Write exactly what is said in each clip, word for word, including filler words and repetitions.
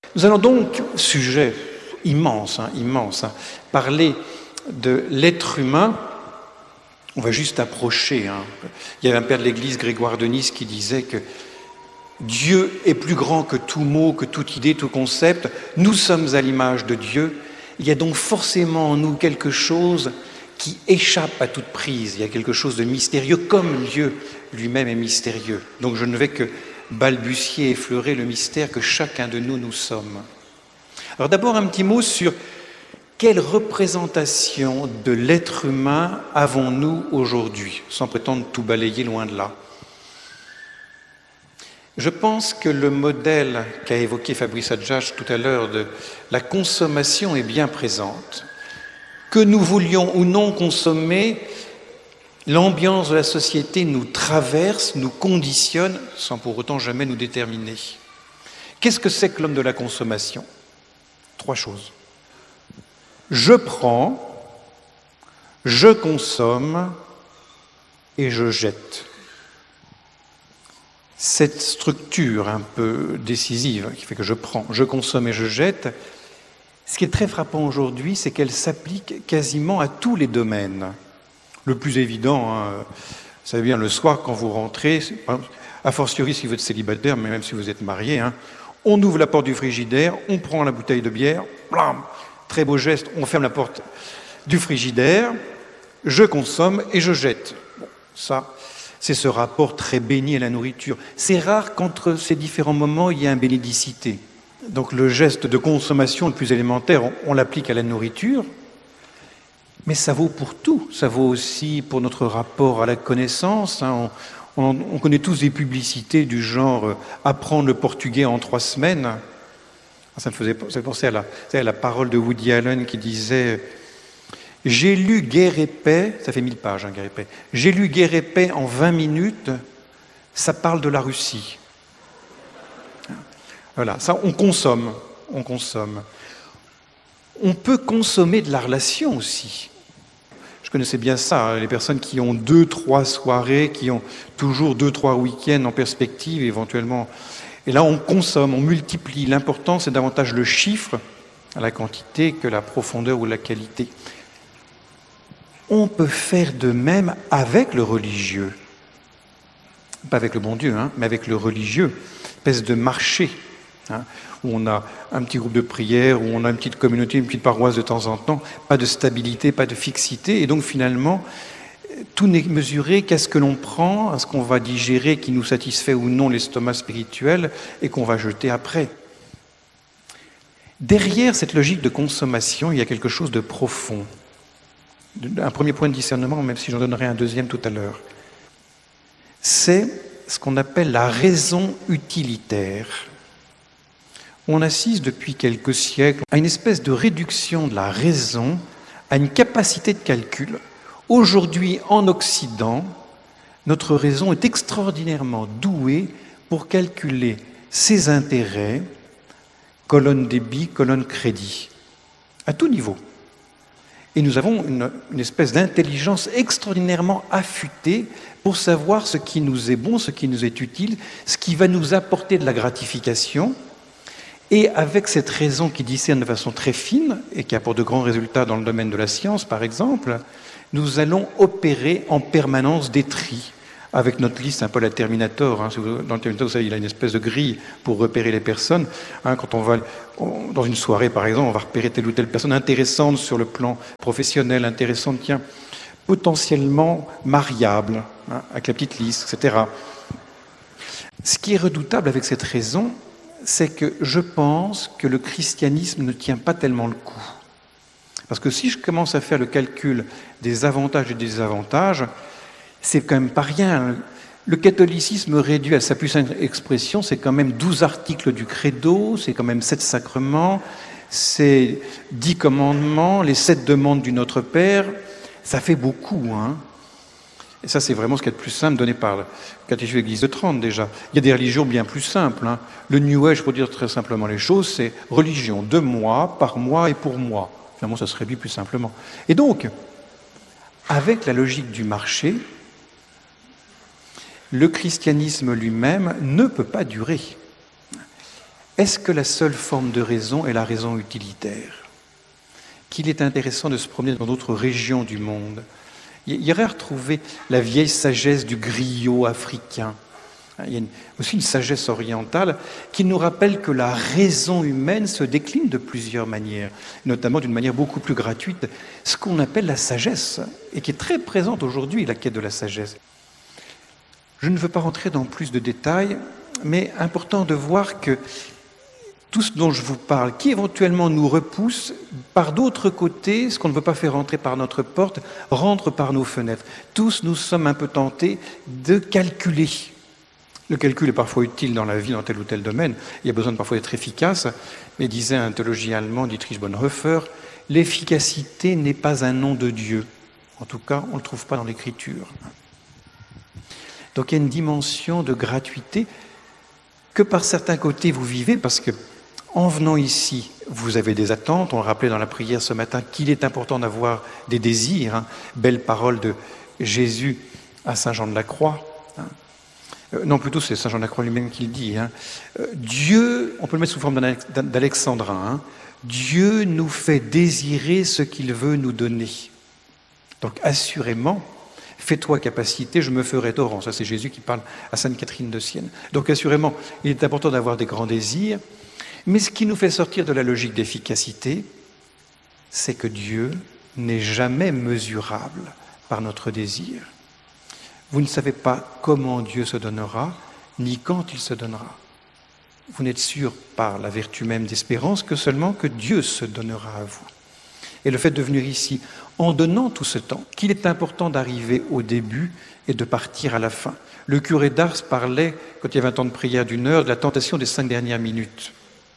Nous allons donc, sujet immense, hein, immense, hein, parler de l'être humain. On va juste approcher. Hein. Il y avait un père de l'Église, Grégoire de Nice, qui disait que Dieu est plus grand que tout mot, que toute idée, tout concept. Nous sommes à l'image de Dieu. Il y a donc forcément en nous quelque chose qui échappe à toute prise. Il y a quelque chose de mystérieux, comme Dieu lui-même est mystérieux. Donc je ne vais que balbutier, effleurer le mystère que chacun de nous, nous sommes. Alors d'abord un petit mot sur quelle représentation de l'être humain avons-nous aujourd'hui, sans prétendre tout balayer loin de là. Je pense que le modèle qu'a évoqué Fabrice Adjach tout à l'heure de la consommation est bien présente. Que nous voulions ou non consommer, l'ambiance de la société nous traverse, nous conditionne, sans pour autant jamais nous déterminer. Qu'est-ce que c'est que l'homme de la consommation ? Trois choses. Je prends, je consomme et je jette. Cette structure un peu décisive qui fait que je prends, je consomme et je jette, ce qui est très frappant aujourd'hui, c'est qu'elle s'applique quasiment à tous les domaines. Le plus évident, hein, vous savez bien, le soir quand vous rentrez, a fortiori si vous êtes célibataire, mais même si vous êtes marié, hein, on ouvre la porte du frigidaire, on prend la bouteille de bière, blam, très beau geste, on ferme la porte du frigidaire, je consomme et je jette. Bon, ça... c'est ce rapport très béni à la nourriture. C'est rare qu'entre ces différents moments, il y ait une bénédicité. Donc le geste de consommation le plus élémentaire, on, on l'applique à la nourriture, mais ça vaut pour tout. Ça vaut aussi pour notre rapport à la connaissance. Hein. On, on, on connaît tous des publicités du genre euh, « apprendre le portugais en trois semaines ». Ça me faisait penser à la, à la parole de Woody Allen qui disait... J'ai lu Guerre et paix, ça fait mille pages, hein, Guerre et paix. J'ai lu Guerre et paix en vingt minutes, ça parle de la Russie. Voilà, ça, on consomme, on consomme. On peut consommer de la relation aussi. Je connaissais bien ça, hein, les personnes qui ont deux, trois soirées, qui ont toujours deux, trois week-ends en perspective, éventuellement. Et là, on consomme, on multiplie. L'important, c'est davantage le chiffre, la quantité, que la profondeur ou la qualité. On peut faire de même avec le religieux. Pas avec le bon Dieu, hein, mais avec le religieux. Une espèce de marché, hein, où on a un petit groupe de prière, où on a une petite communauté, une petite paroisse de temps en temps, pas de stabilité, pas de fixité. Et donc finalement, tout n'est mesuré qu'à ce que l'on prend, à ce qu'on va digérer, qui nous satisfait ou non l'estomac spirituel, et qu'on va jeter après. Derrière cette logique de consommation, il y a quelque chose de profond. Un premier point de discernement, même si j'en donnerai un deuxième tout à l'heure, c'est ce qu'on appelle la raison utilitaire. On assiste depuis quelques siècles à une espèce de réduction de la raison à une capacité de calcul. Aujourd'hui, en Occident, notre raison est extraordinairement douée pour calculer ses intérêts, colonne débit, colonne crédit, à tout niveau. Et nous avons une, une espèce d'intelligence extraordinairement affûtée pour savoir ce qui nous est bon, ce qui nous est utile, ce qui va nous apporter de la gratification. Et avec cette raison qui discerne de façon très fine et qui apporte de grands résultats dans le domaine de la science, par exemple, nous allons opérer en permanence des tris. Avec notre liste, un peu la Terminator, hein, dans le Terminator, vous savez, il a une espèce de grille pour repérer les personnes. Hein, quand on va, on, dans une soirée, par exemple, on va repérer telle ou telle personne intéressante sur le plan professionnel, intéressante, tiens, potentiellement mariable, hein, avec la petite liste, et cetera. Ce qui est redoutable avec cette raison, c'est que je pense que le christianisme ne tient pas tellement le coup. Parce que si je commence à faire le calcul des avantages et des désavantages, c'est quand même pas rien. Le catholicisme réduit à sa plus simple expression, c'est quand même douze articles du credo, c'est quand même sept sacrements, c'est dix commandements, les sept demandes du Notre Père, ça fait beaucoup, hein. Et ça, c'est vraiment ce qu'il y a de plus simple donné par le catéchisme de l'Église de Trente, déjà. Il y a des religions bien plus simples, hein. Le New Age, pour dire très simplement les choses, c'est religion de moi, par moi et pour moi. Finalement, ça se réduit plus simplement. Et donc, avec la logique du marché, le christianisme lui-même ne peut pas durer. Est-ce que la seule forme de raison est la raison utilitaire? Qu'il est intéressant de se promener dans d'autres régions du monde. Il y aurait à retrouver la vieille sagesse du griot africain. Il y a une, aussi une sagesse orientale qui nous rappelle que la raison humaine se décline de plusieurs manières, notamment d'une manière beaucoup plus gratuite, ce qu'on appelle la sagesse, et qui est très présente aujourd'hui, la quête de la sagesse. Je ne veux pas rentrer dans plus de détails, mais important de voir que tout ce dont je vous parle, qui éventuellement nous repousse, par d'autres côtés, ce qu'on ne veut pas faire rentrer par notre porte, rentre par nos fenêtres. Tous nous sommes un peu tentés de calculer. Le calcul est parfois utile dans la vie, dans tel ou tel domaine. Il y a besoin de parfois d'être efficace. Mais disait un théologien allemand, Dietrich Bonhoeffer, l'efficacité n'est pas un nom de Dieu. En tout cas, on ne le trouve pas dans l'Écriture. Donc il y a une dimension de gratuité que par certains côtés vous vivez, parce que en venant ici, vous avez des attentes. On le rappelait dans la prière ce matin qu'il est important d'avoir des désirs. Hein. Belle parole de Jésus à Saint Jean de la Croix. Hein. Euh, non, plutôt c'est Saint Jean de la Croix lui-même qui le dit. Hein. Euh, Dieu, on peut le mettre sous forme d'alexandrin, hein. Dieu nous fait désirer ce qu'il veut nous donner. Donc assurément, fais-toi capacité, je me ferai torrent. Ça c'est Jésus qui parle à Sainte Catherine de Sienne. Donc assurément, il est important d'avoir des grands désirs, mais ce qui nous fait sortir de la logique d'efficacité, c'est que Dieu n'est jamais mesurable par notre désir. Vous ne savez pas comment Dieu se donnera, ni quand il se donnera. Vous n'êtes sûr, par la vertu même d'espérance, que seulement que Dieu se donnera à vous. Et le fait de venir ici, en donnant tout ce temps, qu'il est important d'arriver au début et de partir à la fin. Le curé d'Ars parlait, quand il y avait un temps de prière d'une heure, de la tentation des cinq dernières minutes.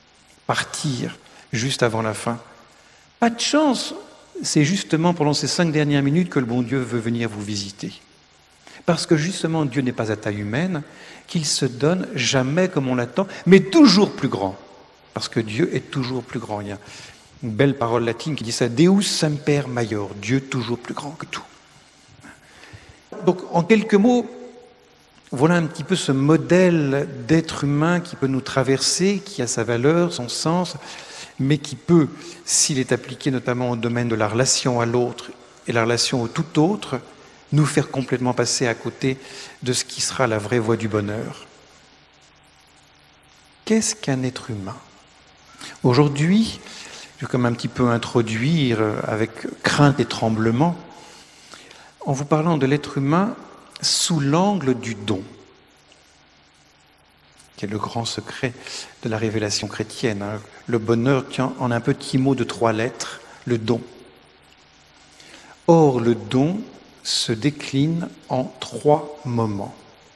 Partir juste avant la fin. Pas de chance, c'est justement pendant ces cinq dernières minutes que le bon Dieu veut venir vous visiter. Parce que justement, Dieu n'est pas à taille humaine, qu'il se donne jamais comme on l'attend, mais toujours plus grand. Parce que Dieu est toujours plus grand. Il y a une belle parole latine qui dit ça, Deus semper maior, Dieu toujours plus grand que tout. Donc, en quelques mots, voilà un petit peu ce modèle d'être humain qui peut nous traverser, qui a sa valeur, son sens, mais qui peut, s'il est appliqué notamment au domaine de la relation à l'autre et la relation au tout autre, nous faire complètement passer à côté de ce qui sera la vraie voie du bonheur. Qu'est-ce qu'un être humain? Aujourd'hui, je vais comme un petit peu introduire avec crainte et tremblement, en vous parlant de l'être humain sous l'angle du don, qui est le grand secret de la révélation chrétienne. Le bonheur tient en un petit mot de trois lettres, le don. Or, le don se décline en trois moments.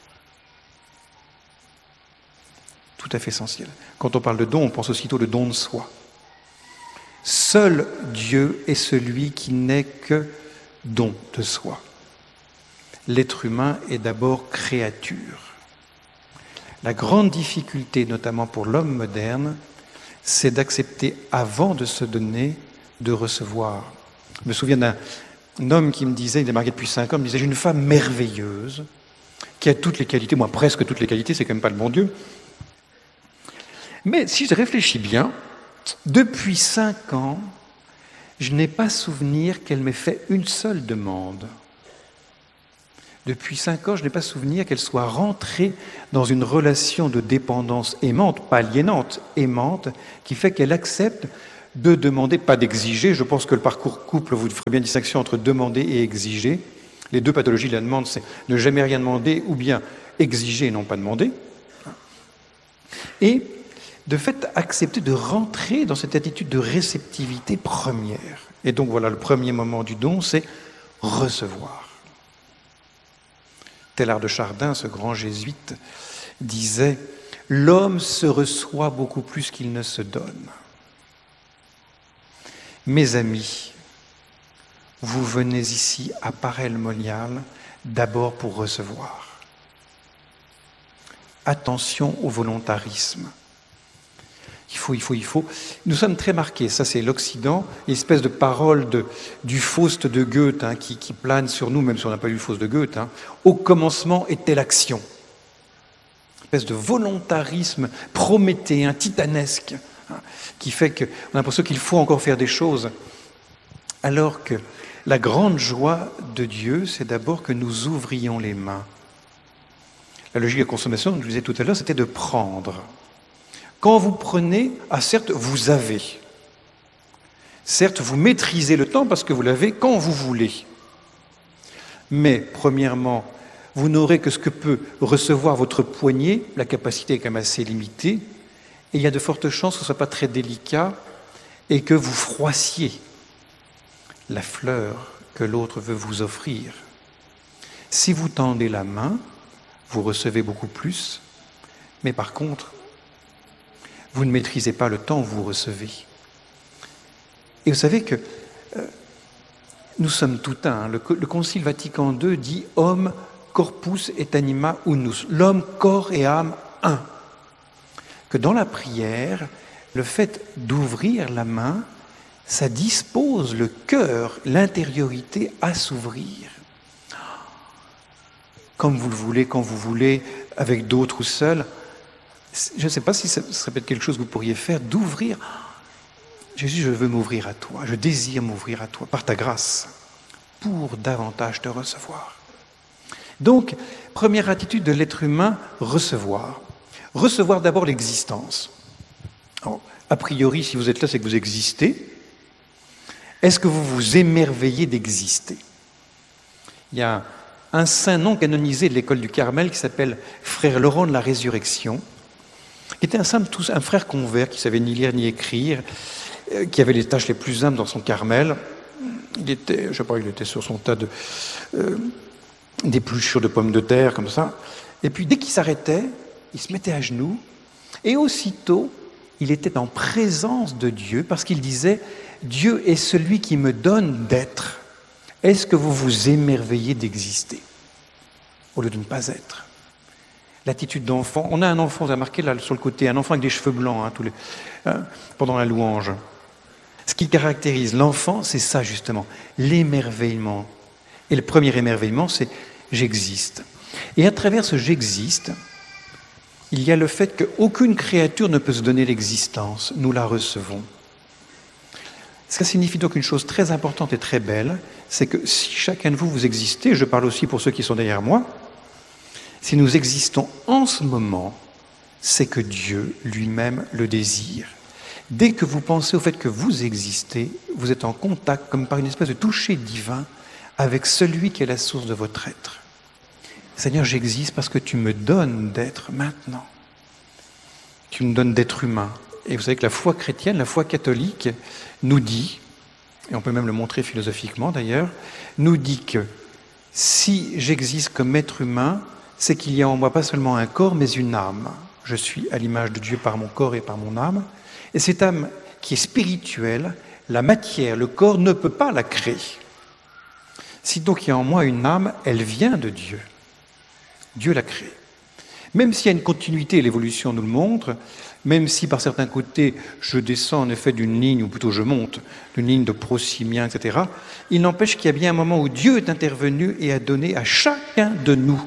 Tout à fait essentiel. Quand on parle de don, on pense aussitôt le don de soi. Seul Dieu est celui qui n'est que don de soi. L'être humain est d'abord créature. La grande difficulté, notamment pour l'homme moderne, c'est d'accepter avant de se donner, de recevoir. Je me souviens d'un Un homme qui me disait, il est marié depuis cinq ans, il me disait, j'ai une femme merveilleuse, qui a toutes les qualités, moi presque toutes les qualités, c'est quand même pas le bon Dieu. Mais si je réfléchis bien, depuis cinq ans, je n'ai pas souvenir qu'elle m'ait fait une seule demande. Depuis cinq ans, je n'ai pas souvenir qu'elle soit rentrée dans une relation de dépendance aimante, pas aliénante, aimante, qui fait qu'elle accepte de demander, pas d'exiger. Je pense que le parcours couple, vous ferez bien distinction entre demander et exiger. Les deux pathologies de la demande, c'est ne jamais rien demander ou bien exiger et non pas demander. Et de fait, accepter de rentrer dans cette attitude de réceptivité première. Et donc voilà, le premier moment du don, c'est recevoir. Teilhard de Chardin, ce grand jésuite, disait « L'homme se reçoit beaucoup plus qu'il ne se donne ». Mes amis, vous venez ici à Paray-le-Monial d'abord pour recevoir. Attention au volontarisme. Il faut, il faut, il faut. Nous sommes très marqués, ça c'est l'Occident, l'espèce de parole de, du Faust de Goethe hein, qui, qui plane sur nous, même si on n'a pas lu le Faust de Goethe. Hein. Au commencement était l'action. espèce de volontarisme prométhéen, titanesque, hein, qui fait qu'on a l'impression qu'il faut encore faire des choses. Alors que la grande joie de Dieu, c'est d'abord que nous ouvrions les mains. La logique de consommation, comme je vous disais tout à l'heure, c'était de prendre. Quand vous prenez, ah certes, vous avez. Certes, vous maîtrisez le temps parce que vous l'avez quand vous voulez. Mais, premièrement, vous n'aurez que ce que peut recevoir votre poignet, la capacité est quand même assez limitée, et il y a de fortes chances que ce ne soit pas très délicat et que vous froissiez la fleur que l'autre veut vous offrir. Si vous tendez la main, vous recevez beaucoup plus, mais par contre, vous ne maîtrisez pas le temps où vous recevez. Et vous savez que euh, nous sommes tout un. Hein. Le, le Concile Vatican deux dit « Homme, corpus et anima unus », l'homme, corps et âme, un. Que dans la prière, le fait d'ouvrir la main, ça dispose le cœur, l'intériorité à s'ouvrir. Comme vous le voulez, quand vous voulez, avec d'autres ou seul. Je ne sais pas si ça serait peut-être quelque chose que vous pourriez faire, d'ouvrir. Jésus, je veux m'ouvrir à toi, je désire m'ouvrir à toi, par ta grâce, pour davantage te recevoir. Donc, première attitude de l'être humain, recevoir. Recevoir d'abord l'existence. Alors, a priori, si vous êtes là, c'est que vous existez. Est-ce que vous vous émerveillez d'exister? Il y a un saint non canonisé de l'école du Carmel qui s'appelle Frère Laurent de la Résurrection, qui était un, simple, un frère convert qui ne savait ni lire ni écrire, qui avait les tâches les plus humbles dans son Carmel. Il était, je ne sais pas, il était sur son tas de, euh, d'épluchures de pommes de terre, comme ça. Et puis, dès qu'il s'arrêtait, il se mettait à genoux, et aussitôt, il était en présence de Dieu, parce qu'il disait « Dieu est celui qui me donne d'être. Est-ce que vous vous émerveillez d'exister ?» au lieu de ne pas être. L'attitude d'enfant. On a un enfant, vous avez marqué là sur le côté, un enfant avec des cheveux blancs hein, tous les, hein, pendant la louange. Ce qui caractérise l'enfant, c'est ça justement, l'émerveillement. Et le premier émerveillement, c'est « j'existe ». Et à travers ce « j'existe », il y a le fait qu'aucune créature ne peut se donner l'existence. Nous la recevons. Ça signifie donc une chose très importante et très belle, c'est que si chacun de vous, vous existez, je parle aussi pour ceux qui sont derrière moi, si nous existons en ce moment, c'est que Dieu lui-même le désire. Dès que vous pensez au fait que vous existez, vous êtes en contact, comme par une espèce de toucher divin, avec celui qui est la source de votre être. Seigneur, j'existe parce que tu me donnes d'être maintenant. Tu me donnes d'être humain. Et vous savez que la foi chrétienne, la foi catholique, nous dit, et on peut même le montrer philosophiquement d'ailleurs, nous dit que si j'existe comme être humain, c'est qu'il y a en moi pas seulement un corps, mais une âme. Je suis à l'image de Dieu par mon corps et par mon âme. Et cette âme qui est spirituelle, la matière, le corps ne peut pas la créer. Si donc il y a en moi une âme, elle vient de Dieu. Dieu l'a créée. Même s'il y a une continuité, l'évolution nous le montre, même si par certains côtés je descends en effet d'une ligne, ou plutôt je monte, d'une ligne de prosymien, et cetera, il n'empêche qu'il y a bien un moment où Dieu est intervenu et a donné à chacun de nous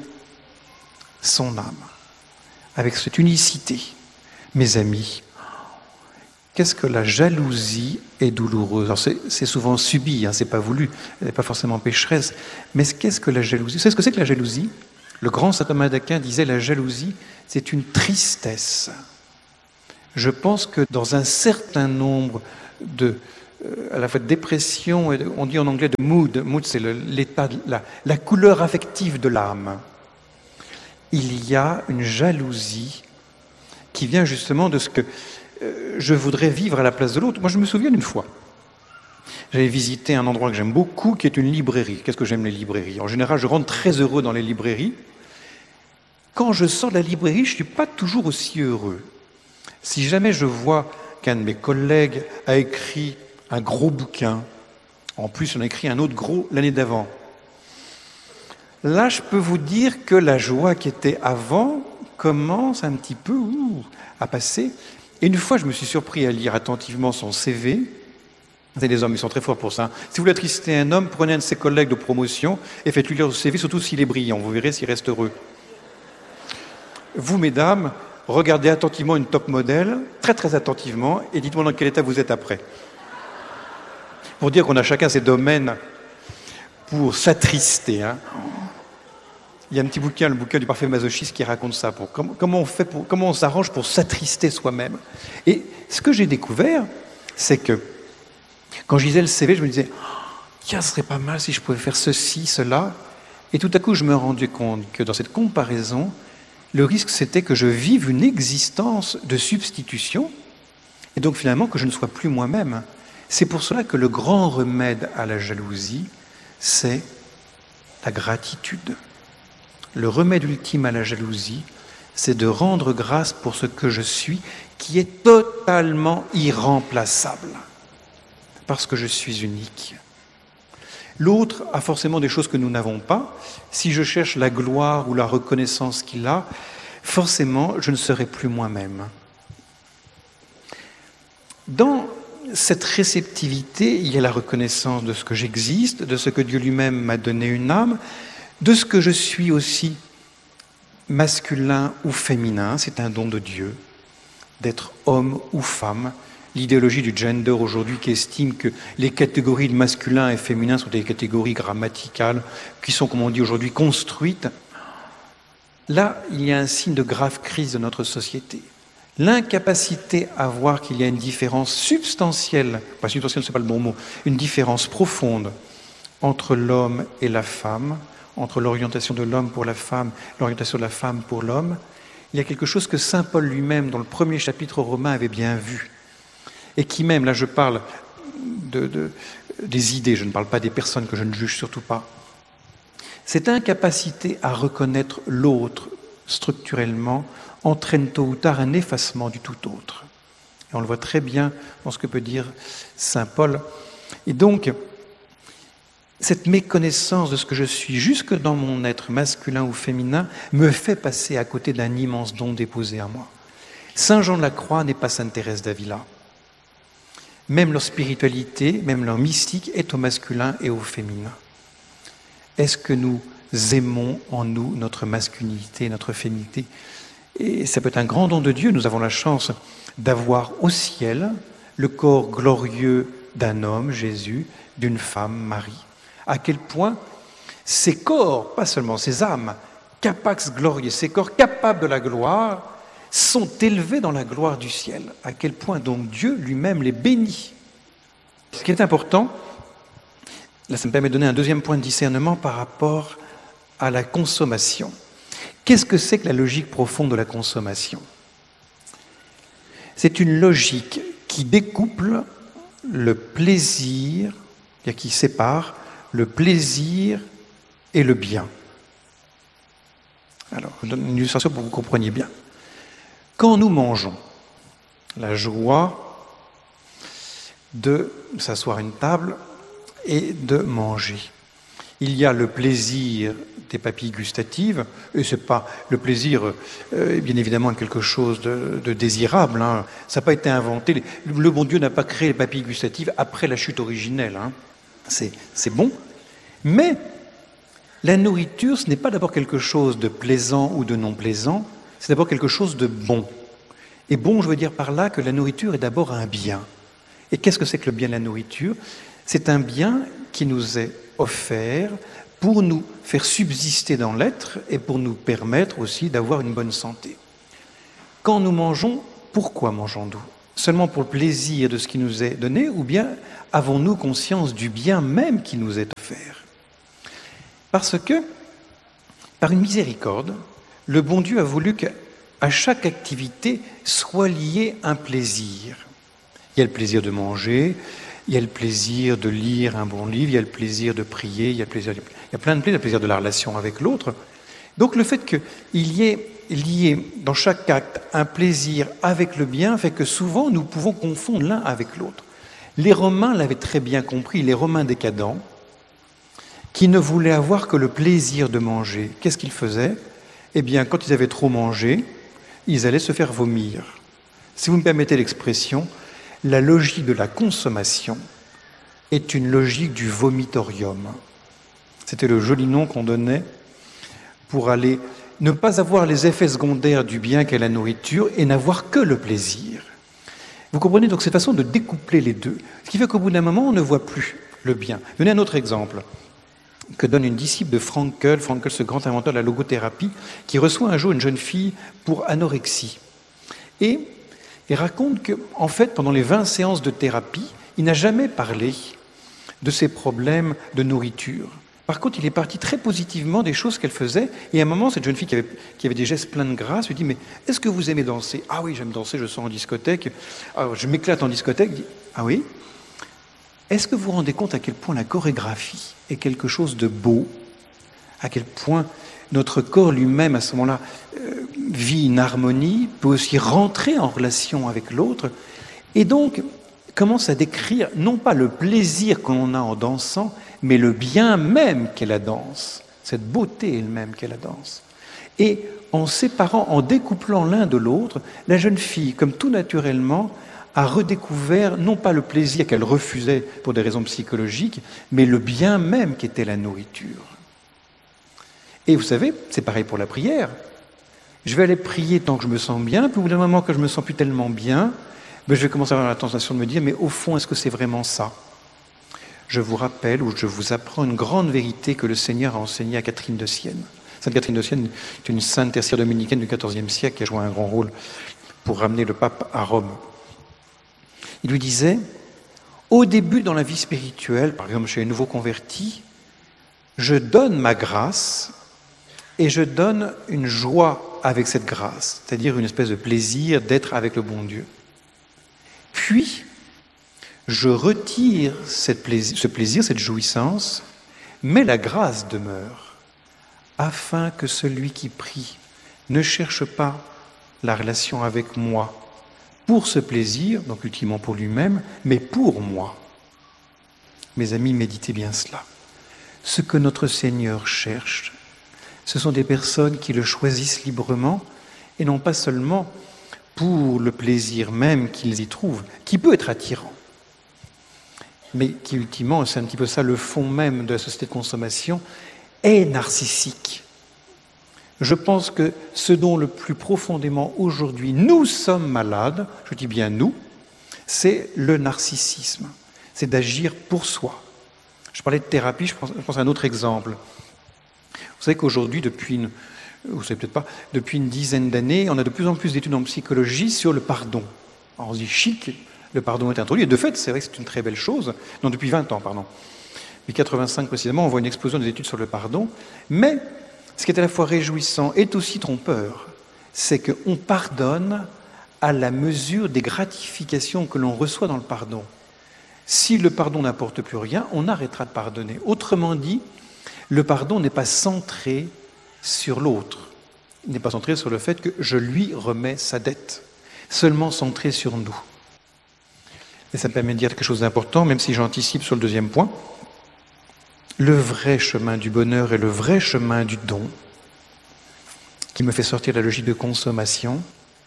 son âme, avec cette unicité. Mes amis, qu'est-ce que la jalousie est douloureuse. Alors c'est, c'est souvent subi, hein, c'est pas voulu, elle n'est pas forcément pécheresse, mais qu'est-ce que la jalousie? Vous savez ce que c'est que la jalousie? Le grand saint Thomas d'Aquin disait la jalousie, c'est une tristesse. Je pense que dans un certain nombre de, euh, à la fois de dépression, et de, on dit en anglais de mood, mood c'est le, l'état, de, la, la couleur affective de l'âme. Il y a une jalousie qui vient justement de ce que euh, je voudrais vivre à la place de l'autre. Moi, je me souviens d'une fois. J'avais visité un endroit que j'aime beaucoup, qui est une librairie. Qu'est-ce que j'aime les librairies? En général, je rentre très heureux dans les librairies. Quand je sors de la librairie, je ne suis pas toujours aussi heureux. Si jamais je vois qu'un de mes collègues a écrit un gros bouquin, en plus on a écrit un autre gros l'année d'avant, là je peux vous dire que la joie qui était avant commence un petit peu ouh, à passer. Et une fois, je me suis surpris à lire attentivement son C V. C'est des hommes, ils sont très forts pour ça. Si vous voulez attrister un homme, prenez un de ses collègues de promotion et faites-lui lire le C V, surtout s'il est brillant. Vous verrez s'il reste heureux. vous, mesdames, regardez attentivement une top modèle, très très attentivement, et dites-moi dans quel état vous êtes après. Pour dire qu'on a chacun ses domaines pour s'attrister. Hein. Il y a un petit bouquin, le bouquin du parfait masochiste, qui raconte ça. Pour, comment, comment on fait pour, comment on s'arrange pour s'attrister soi-même. Et ce que j'ai découvert, c'est que quand je lisais le C V, je me disais « Tiens, ce serait pas mal si je pouvais faire ceci, cela ». Et tout à coup, je me rendais compte que dans cette comparaison, le risque, c'était que je vive une existence de substitution, et donc finalement que je ne sois plus moi-même. C'est pour cela que le grand remède à la jalousie, c'est la gratitude. Le remède ultime à la jalousie, c'est de rendre grâce pour ce que je suis, qui est totalement irremplaçable, parce que je suis unique. L'autre a forcément des choses que nous n'avons pas. Si je cherche la gloire ou la reconnaissance qu'il a, forcément, je ne serai plus moi-même. Dans cette réceptivité, il y a la reconnaissance de ce que j'existe, de ce que Dieu lui-même m'a donné une âme, de ce que je suis aussi masculin ou féminin, c'est un don de Dieu, d'être homme ou femme. L'idéologie du gender aujourd'hui qui estime que les catégories de masculin et féminin sont des catégories grammaticales qui sont, comme on dit aujourd'hui, construites. Là, il y a un signe de grave crise de notre société. L'incapacité à voir qu'il y a une différence substantielle, pas substantielle, c'est pas le bon mot, une différence profonde entre l'homme et la femme, entre l'orientation de l'homme pour la femme, l'orientation de la femme pour l'homme. Il y a quelque chose que saint Paul lui-même, dans le premier chapitre aux Romains, avait bien vu. Et qui même, là je parle de, de, des idées, je ne parle pas des personnes que je ne juge surtout pas. Cette incapacité à reconnaître l'autre structurellement entraîne tôt ou tard un effacement du tout autre. Et on le voit très bien dans ce que peut dire saint Paul. Et donc, cette méconnaissance de ce que je suis, jusque dans mon être masculin ou féminin, me fait passer à côté d'un immense don déposé à moi. Saint Jean de la Croix n'est pas sainte Thérèse d'Avila. Même leur spiritualité, même leur mystique est au masculin et au féminin. Est-ce que nous aimons en nous notre masculinité, notre féminité? Et ça peut être un grand don de Dieu. Nous avons la chance d'avoir au ciel le corps glorieux d'un homme, Jésus, d'une femme, Marie. À quel point ces corps, pas seulement ces âmes, capax glorieux, ces corps capables de la gloire, sont élevés dans la gloire du ciel. À quel point donc Dieu lui-même les bénit. Ce qui est important, là ça me permet de donner un deuxième point de discernement par rapport à la consommation. Qu'est-ce que c'est que la logique profonde de la consommation? C'est une logique qui découple le plaisir, c'est-à-dire qui sépare le plaisir et le bien. Alors, je donne une illustration pour que vous compreniez bien. Quand nous mangeons, la joie de s'asseoir à une table et de manger. Il y a le plaisir des papilles gustatives, et ce n'est pas le plaisir, euh, bien évidemment, quelque chose de, de désirable. Hein. Ça n'a pas été inventé. Le bon Dieu n'a pas créé les papilles gustatives après la chute originelle. Hein. C'est, c'est bon. Mais la nourriture, ce n'est pas d'abord quelque chose de plaisant ou de non plaisant, c'est d'abord quelque chose de bon. Et bon, je veux dire par là que la nourriture est d'abord un bien. Et qu'est-ce que c'est que le bien de la nourriture? C'est un bien qui nous est offert pour nous faire subsister dans l'être et pour nous permettre aussi d'avoir une bonne santé. Quand nous mangeons, pourquoi mangeons-nous? Seulement pour le plaisir de ce qui nous est donné, ou bien avons-nous conscience du bien même qui nous est offert? Parce que, par une miséricorde, le bon Dieu a voulu qu'à chaque activité soit lié un plaisir. Il y a le plaisir de manger, il y a le plaisir de lire un bon livre, il y a le plaisir de prier, il y a, le plaisir de... il y a plein de plaisirs, le plaisir de la relation avec l'autre. Donc le fait qu'il y ait lié dans chaque acte un plaisir avec le bien fait que souvent nous pouvons confondre l'un avec l'autre. Les Romains l'avaient très bien compris, les Romains décadents, qui ne voulaient avoir que le plaisir de manger. Qu'est-ce qu'ils faisaient? Eh bien, quand ils avaient trop mangé, ils allaient se faire vomir. Si vous me permettez l'expression, la logique de la consommation est une logique du vomitorium. C'était le joli nom qu'on donnait pour aller ne pas avoir les effets secondaires du bien qu'est la nourriture et n'avoir que le plaisir. Vous comprenez donc cette façon de découpler les deux, ce qui fait qu'au bout d'un moment, on ne voit plus le bien. Venez un autre exemple que donne une disciple de Frankl, Frankl, ce grand inventeur de la logothérapie, qui reçoit un jour une jeune fille pour anorexie. Et il raconte qu'en fait, pendant les vingt séances de thérapie, il n'a jamais parlé de ses problèmes de nourriture. Par contre, il est parti très positivement des choses qu'elle faisait. Et à un moment, cette jeune fille qui avait, qui avait des gestes pleins de grâce lui dit « Mais est-ce que vous aimez danser ?»« Ah oui, j'aime danser, je sors en discothèque. Alors, je m'éclate en discothèque. » dit « Ah oui ?» Est-ce que vous vous rendez compte à quel point la chorégraphie est quelque chose de beau, à quel point notre corps lui-même, à ce moment-là, euh, vit une harmonie, peut aussi rentrer en relation avec l'autre, et donc commence à décrire non pas le plaisir qu'on a en dansant, mais le bien même qu'est la danse, cette beauté elle-même qu'est la danse. Et en séparant, en découplant l'un de l'autre, la jeune fille, comme tout naturellement, a redécouvert non pas le plaisir qu'elle refusait pour des raisons psychologiques, mais le bien même qu'était la nourriture. Et vous savez, c'est pareil pour la prière. Je vais aller prier tant que je me sens bien, puis au bout d'un moment que je me sens plus tellement bien, ben je vais commencer à avoir la tentation de me dire, mais au fond, est-ce que c'est vraiment ça ? Je vous rappelle ou je vous apprends une grande vérité que le Seigneur a enseignée à Catherine de Sienne. Sainte Catherine de Sienne est une sainte tertiaire dominicaine du quatorzième siècle qui a joué un grand rôle pour ramener le pape à Rome. Il lui disait, au début dans la vie spirituelle, par exemple chez les nouveaux convertis, je donne ma grâce et je donne une joie avec cette grâce, c'est-à-dire une espèce de plaisir d'être avec le bon Dieu. Puis, je retire cette plaisir, ce plaisir, cette jouissance, mais la grâce demeure, afin que celui qui prie ne cherche pas la relation avec moi pour ce plaisir, donc ultimement pour lui-même, mais pour moi. Mes amis, méditez bien cela. Ce que notre Seigneur cherche, ce sont des personnes qui le choisissent librement et non pas seulement pour le plaisir même qu'ils y trouvent, qui peut être attirant, mais qui ultimement, c'est un petit peu ça le fond même de la société de consommation, est narcissique. Je pense que ce dont le plus profondément aujourd'hui nous sommes malades, je dis bien nous, c'est le narcissisme, c'est d'agir pour soi. Je parlais de thérapie, je pense, je pense à un autre exemple. Vous savez qu'aujourd'hui, depuis une, vous savez peut-être pas, depuis une dizaine d'années, on a de plus en plus d'études en psychologie sur le pardon. Alors on se dit chic, le pardon est introduit, et de fait, c'est vrai que c'est une très belle chose. Non, depuis vingt ans, pardon. Depuis quatre-vingt-cinq précisément, on voit une explosion des études sur le pardon, mais ce qui est à la fois réjouissant et aussi trompeur, c'est qu'on pardonne à la mesure des gratifications que l'on reçoit dans le pardon. Si le pardon n'apporte plus rien, on arrêtera de pardonner. Autrement dit, le pardon n'est pas centré sur l'autre. Il n'est pas centré sur le fait que je lui remets sa dette, seulement centré sur nous. Et ça me permet de dire quelque chose d'important, même si j'anticipe sur le deuxième point. Le vrai chemin du bonheur et le vrai chemin du don, qui me fait sortir de la logique de consommation,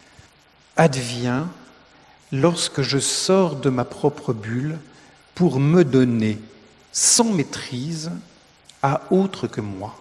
advient lorsque je sors de ma propre bulle pour me donner, sans maîtrise, à autre que moi.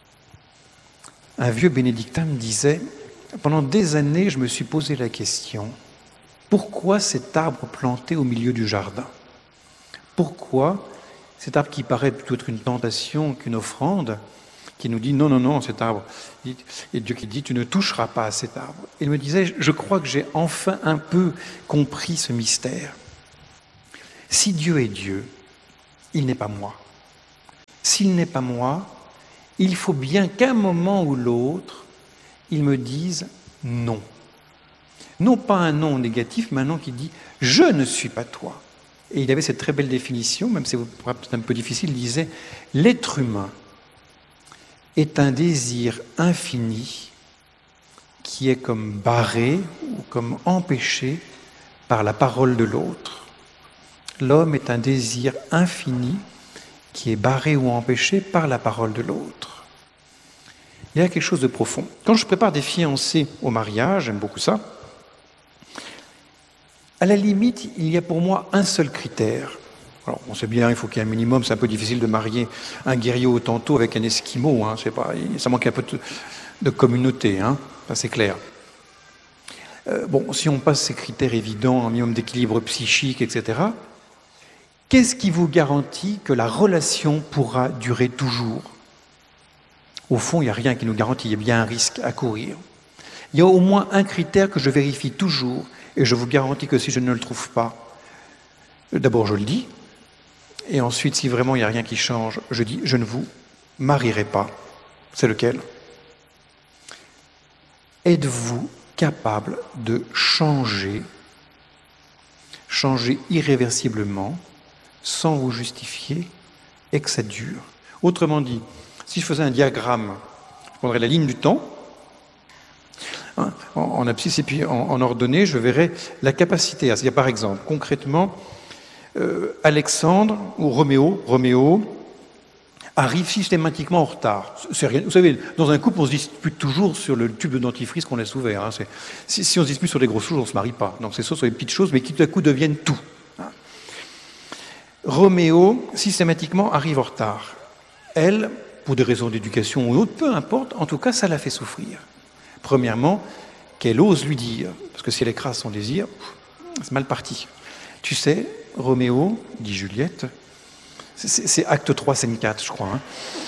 Un vieux bénédictin me disait, pendant des années, je me suis posé la question, pourquoi cet arbre planté au milieu du jardin ? Pourquoi cet arbre qui paraît plutôt être une tentation qu'une offrande, qui nous dit non, non, non, cet arbre, et Dieu qui dit tu ne toucheras pas à cet arbre. Il me disait, je crois que j'ai enfin un peu compris ce mystère. Si Dieu est Dieu, il n'est pas moi. S'il n'est pas moi, il faut bien qu'à un moment ou l'autre, il me dise non. Non pas un non négatif, mais un non qui dit je ne suis pas toi. Et il avait cette très belle définition, même si c'est un peu difficile, il disait « L'être humain est un désir infini qui est comme barré ou comme empêché par la parole de l'autre. L'homme est un désir infini qui est barré ou empêché par la parole de l'autre. » Il y a quelque chose de profond. Quand je prépare des fiancés au mariage, j'aime beaucoup ça, à la limite, il y a pour moi un seul critère. Alors, on sait bien, il faut qu'il y ait un minimum, c'est un peu difficile de marier un guerrier au tantôt avec un esquimau, hein, c'est pas, ça manque un peu de, de communauté, hein, ça c'est clair. Euh, bon, si on passe ces critères évidents, un minimum d'équilibre psychique, et cetera, qu'est-ce qui vous garantit que la relation pourra durer toujours? Au fond, il n'y a rien qui nous garantit, il y a bien un risque à courir. Il y a au moins un critère que je vérifie toujours, et je vous garantis que si je ne le trouve pas, d'abord je le dis, et ensuite, si vraiment il n'y a rien qui change, je dis, je ne vous marierai pas. C'est lequel? Êtes-vous capable de changer, changer irréversiblement, sans vous justifier, et que ça dure? Autrement dit, si je faisais un diagramme, je prendrais la ligne du temps, hein, en, en abscisse et puis en, en ordonnée, je verrais la capacité. C'est-à-dire, par exemple, concrètement, euh, Alexandre ou Roméo, Roméo arrive systématiquement en retard. C'est rien. Vous savez, dans un couple, on se dispute toujours sur le tube de dentifrice qu'on laisse ouvert. Hein. Si, si on se dispute sur des grosses choses, on ne se marie pas. Donc c'est ça sur les petites choses, mais qui tout à coup deviennent tout. Hein. Roméo, systématiquement, arrive en retard. Elle, pour des raisons d'éducation ou autres, peu importe, en tout cas, ça la fait souffrir. Premièrement, qu'elle ose lui dire, parce que si elle écrase son désir, c'est mal parti. Tu sais, Roméo, dit Juliette, c'est, c'est acte trois, scène quatre, je crois, hein.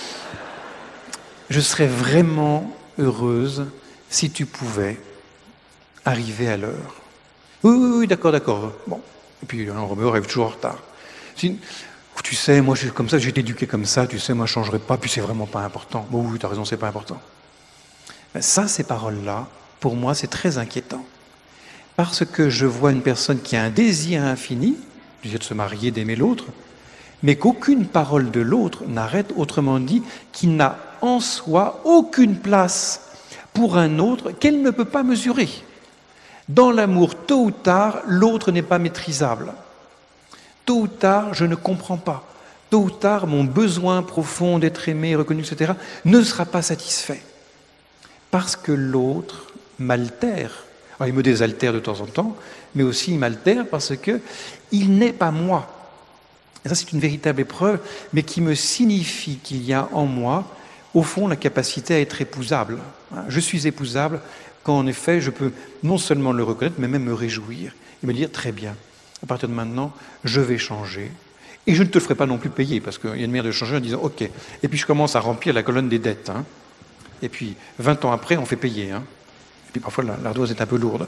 Je serais vraiment heureuse si tu pouvais arriver à l'heure. Oui, oui, oui, d'accord, d'accord. Bon. Et puis, hein, Roméo arrive toujours en retard. Si, tu sais, moi, je suis comme ça, j'ai été éduqué comme ça, tu sais, moi, je ne changerai pas, puis c'est vraiment pas important. Bon, oui, tu as raison, c'est pas important. Mais ça, ces paroles-là, pour moi, c'est très inquiétant. Parce que je vois une personne qui a un désir infini, le désir de se marier, d'aimer l'autre, mais qu'aucune parole de l'autre n'arrête, autrement dit, qu'il n'a en soi aucune place pour un autre qu'elle ne peut pas mesurer. Dans l'amour, tôt ou tard, l'autre n'est pas maîtrisable. Tôt ou tard, je ne comprends pas. Tôt ou tard, mon besoin profond d'être aimé, reconnu, et cetera, ne sera pas satisfait. Parce que l'autre m'altère. Alors, il me désaltère de temps en temps, mais aussi il m'altère parce qu'il n'est pas moi. Et ça, c'est une véritable épreuve, mais qui me signifie qu'il y a en moi, au fond, la capacité à être épousable. Je suis épousable quand, en effet, je peux non seulement le reconnaître, mais même me réjouir et me dire, très bien, à partir de maintenant, je vais changer. Et je ne te le ferai pas non plus payer, parce qu'il y a une manière de changer en disant, OK. Et puis je commence à remplir la colonne des dettes. Hein. Et puis, vingt ans après, on fait payer. Hein. Et puis parfois, l'ardoise est un peu lourde.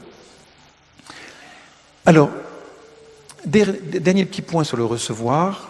Alors, dernier petit point sur le recevoir.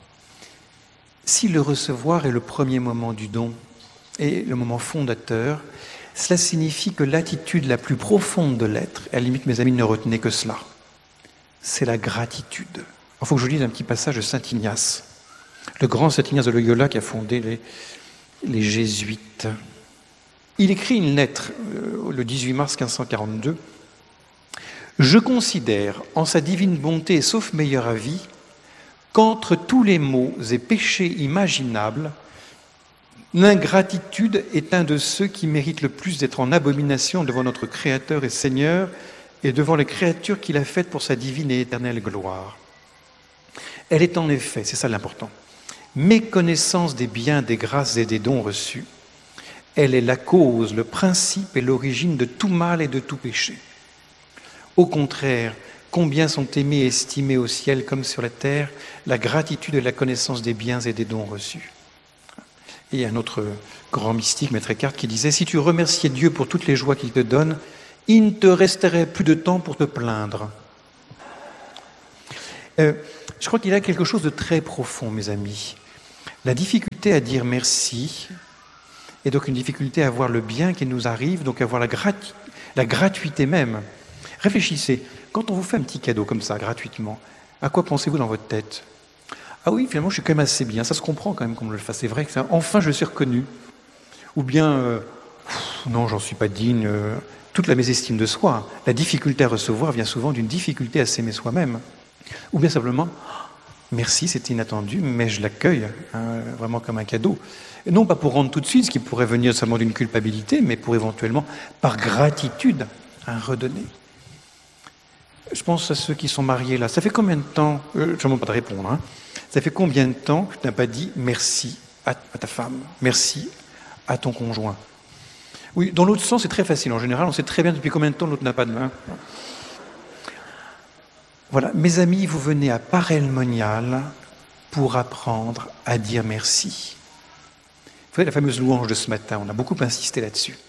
Si le recevoir est le premier moment du don et le moment fondateur, cela signifie que l'attitude la plus profonde de l'être, et à la limite, mes amis, ne retenez que cela, c'est la gratitude. Il faut que je vous lise un petit passage de saint Ignace, le grand saint Ignace de Loyola qui a fondé les, les Jésuites. Il écrit une lettre euh, le dix-huit mars quinze cent quarante-deux. « Je considère en sa divine bonté, sauf meilleur avis, qu'entre tous les maux et péchés imaginables, l'ingratitude est un de ceux qui méritent le plus d'être en abomination devant notre Créateur et Seigneur et devant les créatures qu'il a faites pour sa divine et éternelle gloire. Elle est en effet, c'est ça l'important, méconnaissance des biens, des grâces et des dons reçus. Elle est la cause, le principe et l'origine de tout mal et de tout péché. Au contraire, combien sont aimés et estimés au ciel comme sur la terre la gratitude et la connaissance des biens et des dons reçus. » Et un autre grand mystique, Maître Eckhart, qui disait « Si tu remerciais Dieu pour toutes les joies qu'il te donne, il ne te resterait plus de temps pour te plaindre. » euh, Je crois qu'il y a quelque chose de très profond, mes amis. La difficulté à dire merci est donc une difficulté à voir le bien qui nous arrive, donc à voir la, gratu- la gratuité même. Réfléchissez, quand on vous fait un petit cadeau comme ça, gratuitement, à quoi pensez-vous dans votre tête ? Ah oui, finalement, je suis quand même assez bien, ça se comprend quand même qu'on me le fasse, c'est vrai que ça, enfin je suis reconnu. Ou bien, euh, pff, non, j'en suis pas digne, euh, toute la mésestime de soi. La difficulté à recevoir vient souvent d'une difficulté à s'aimer soi-même. Ou bien simplement, merci, c'était inattendu, mais je l'accueille, hein, vraiment comme un cadeau. Et non pas pour rendre tout de suite, ce qui pourrait venir seulement d'une culpabilité, mais pour éventuellement, par gratitude, un redonner. Je pense à ceux qui sont mariés là. Ça fait combien de temps, euh, je ne demande pas de répondre, hein, ça fait combien de temps que tu n'as pas dit merci à, à ta femme, merci à ton conjoint? Oui, dans l'autre sens, c'est très facile. En général, on sait très bien depuis combien de temps l'autre n'a pas de main. Voilà, mes amis, vous venez à Paray-le-Monial pour apprendre à dire merci. Vous voyez la fameuse louange de ce matin, on a beaucoup insisté là-dessus.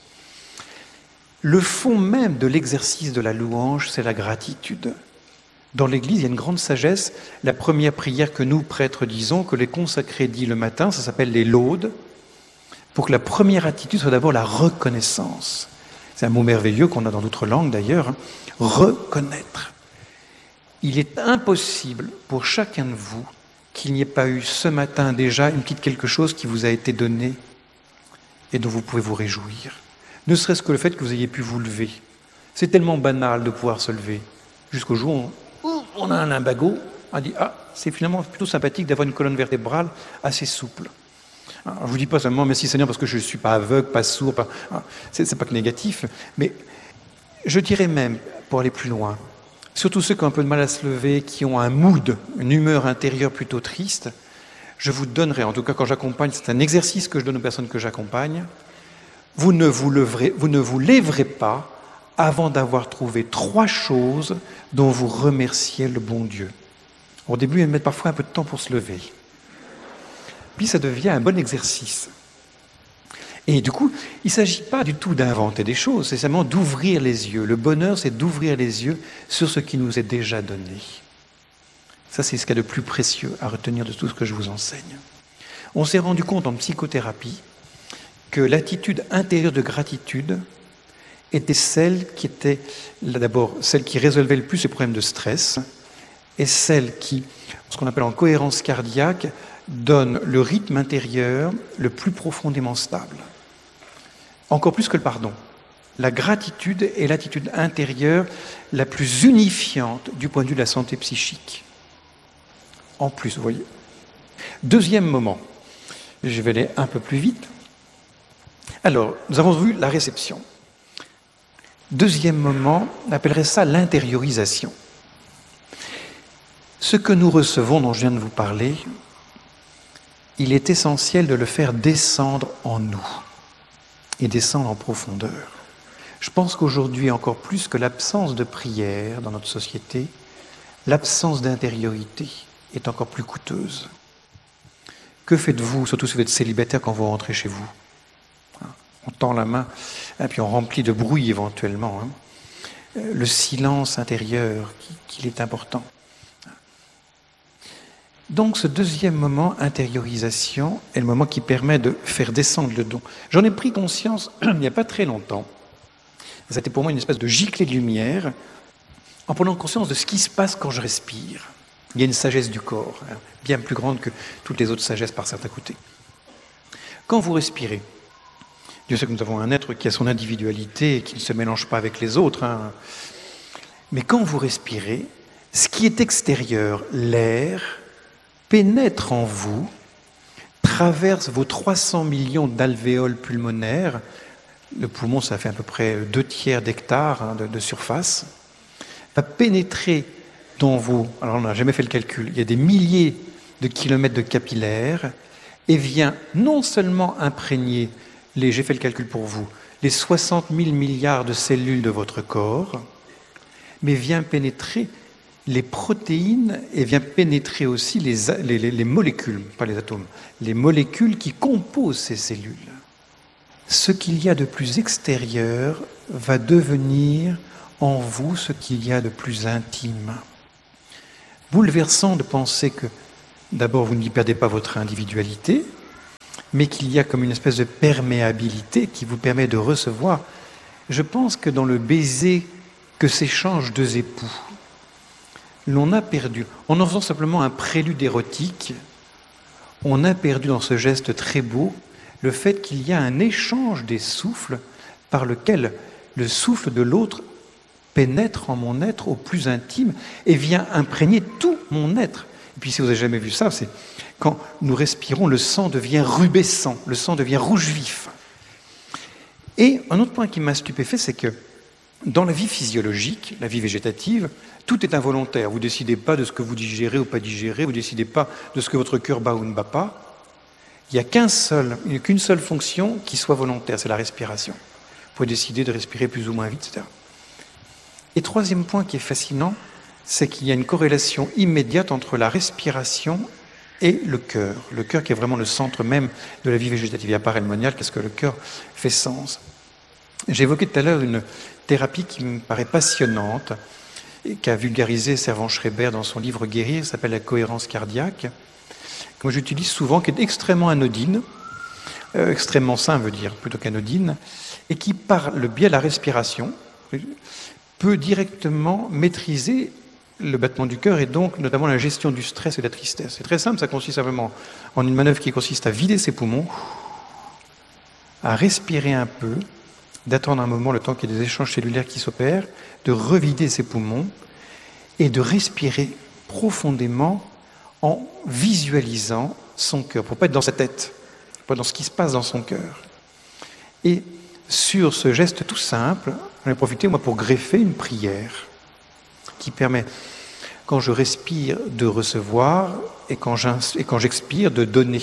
Le fond même de l'exercice de la louange, c'est la gratitude. Dans l'Église, il y a une grande sagesse. La première prière que nous, prêtres, disons, que les consacrés disent le matin, ça s'appelle les laudes, pour que la première attitude soit d'abord la reconnaissance. C'est un mot merveilleux qu'on a dans d'autres langues d'ailleurs. Hein. Reconnaître. Il est impossible pour chacun de vous qu'il n'y ait pas eu ce matin déjà une petite quelque chose qui vous a été donné et dont vous pouvez vous réjouir. Ne serait-ce que le fait que vous ayez pu vous lever. C'est tellement banal de pouvoir se lever. Jusqu'au jour où on a un lumbago, on dit « Ah, c'est finalement plutôt sympathique d'avoir une colonne vertébrale assez souple. » Alors, je ne vous dis pas seulement « Merci Seigneur parce que je ne suis pas aveugle, pas sourd. Pas... » Ce n'est pas que négatif, mais je dirais même, pour aller plus loin, surtout ceux qui ont un peu de mal à se lever, qui ont un mood, une humeur intérieure plutôt triste, je vous donnerai, en tout cas quand j'accompagne, c'est un exercice que je donne aux personnes que j'accompagne, vous ne vous, leverez, vous ne vous lèverez pas avant d'avoir trouvé trois choses dont vous remerciez le bon Dieu. Au début, ils mettent parfois un peu de temps pour se lever. Puis ça devient un bon exercice. Et du coup, il ne s'agit pas du tout d'inventer des choses, c'est simplement d'ouvrir les yeux. Le bonheur, c'est d'ouvrir les yeux sur ce qui nous est déjà donné. Ça, c'est ce qu'il y a de plus précieux à retenir de tout ce que je vous enseigne. On s'est rendu compte en psychothérapie que l'attitude intérieure de gratitude était celle qui était, d'abord, celle qui résolvait le plus les problèmes de stress et celle qui, ce qu'on appelle en cohérence cardiaque, donne le rythme intérieur le plus profondément stable. Encore plus que le pardon. La gratitude est l'attitude intérieure la plus unifiante du point de vue de la santé psychique. En plus, vous voyez. Deuxième moment, je vais aller un peu plus vite. Alors, nous avons vu la réception. Deuxième moment, on appellerait ça l'intériorisation. Ce que nous recevons, dont je viens de vous parler, il est essentiel de le faire descendre en nous et descendre en profondeur. Je pense qu'aujourd'hui, encore plus que l'absence de prière dans notre société, l'absence d'intériorité est encore plus coûteuse. Que faites-vous, surtout si vous êtes célibataire, quand vous rentrez chez vous ? On tend la main, et puis on remplit de bruit éventuellement. Hein. Le silence intérieur, qu'il est important. Donc ce deuxième moment, intériorisation, est le moment qui permet de faire descendre le don. J'en ai pris conscience il n'y a pas très longtemps. C'était pour moi une espèce de giclée de lumière, en prenant conscience de ce qui se passe quand je respire. Il y a une sagesse du corps, hein, bien plus grande que toutes les autres sagesses par certains côtés. Quand vous respirez, Dieu sait que nous avons un être qui a son individualité et qui ne se mélange pas avec les autres, hein. Mais quand vous respirez, ce qui est extérieur, l'air, pénètre en vous, traverse vos trois cents millions d'alvéoles pulmonaires. Le poumon, ça fait à peu près deux tiers d'hectare hein, de, de surface, va pénétrer dans vos... Alors on n'a jamais fait le calcul, il y a des milliers de kilomètres de capillaires et vient non seulement imprégner les, j'ai fait le calcul pour vous, les soixante mille milliards de cellules de votre corps, mais vient pénétrer les protéines et vient pénétrer aussi les, les, les molécules, pas les atomes, les molécules qui composent ces cellules. Ce qu'il y a de plus extérieur va devenir en vous ce qu'il y a de plus intime. Bouleversant de penser que, d'abord, vous n'y perdez pas votre individualité, mais qu'il y a comme une espèce de perméabilité qui vous permet de recevoir. Je pense que dans le baiser que s'échangent deux époux, l'on a perdu, en en faisant simplement un prélude érotique, on a perdu dans ce geste très beau le fait qu'il y a un échange des souffles par lequel le souffle de l'autre pénètre en mon être au plus intime et vient imprégner tout mon être. Et puis si vous n'avez jamais vu ça, c'est quand nous respirons, le sang devient rubescent, le sang devient rouge vif. Et un autre point qui m'a stupéfait, c'est que dans la vie physiologique, la vie végétative, tout est involontaire. Vous ne décidez pas de ce que vous digérez ou pas digérez, vous ne décidez pas de ce que votre cœur bat ou ne bat pas. Il n'y a qu'un seul, qu'une seule fonction qui soit volontaire, c'est la respiration. pouvez décider de respirer plus ou moins vite, et cetera. Et troisième point qui est fascinant, c'est qu'il y a une corrélation immédiate entre la respiration et le cœur. Le cœur qui est vraiment le centre même de la vie végétative. Il y a paralmonial, qu'est-ce que le cœur fait sens. J'ai évoqué tout à l'heure une thérapie qui me paraît passionnante, et qu'a vulgarisé Servan-Schreiber dans son livre Guérir, qui s'appelle la cohérence cardiaque, que moi j'utilise souvent, qui est extrêmement anodine, euh, extrêmement sain veut dire, plutôt qu'anodine, et qui, par le biais de la respiration, peut directement maîtriser le battement du cœur et donc notamment la gestion du stress et de la tristesse. C'est très simple, ça consiste simplement en une manœuvre qui consiste à vider ses poumons, à respirer un peu, d'attendre un moment le temps qu'il y ait des échanges cellulaires qui s'opèrent, de revider ses poumons et de respirer profondément en visualisant son cœur, pour ne pas être dans sa tête, pas dans ce qui se passe dans son cœur. Et sur ce geste tout simple, j'en ai profité moi pour greffer une prière qui permet, quand je respire, de recevoir et quand j'expire, de donner.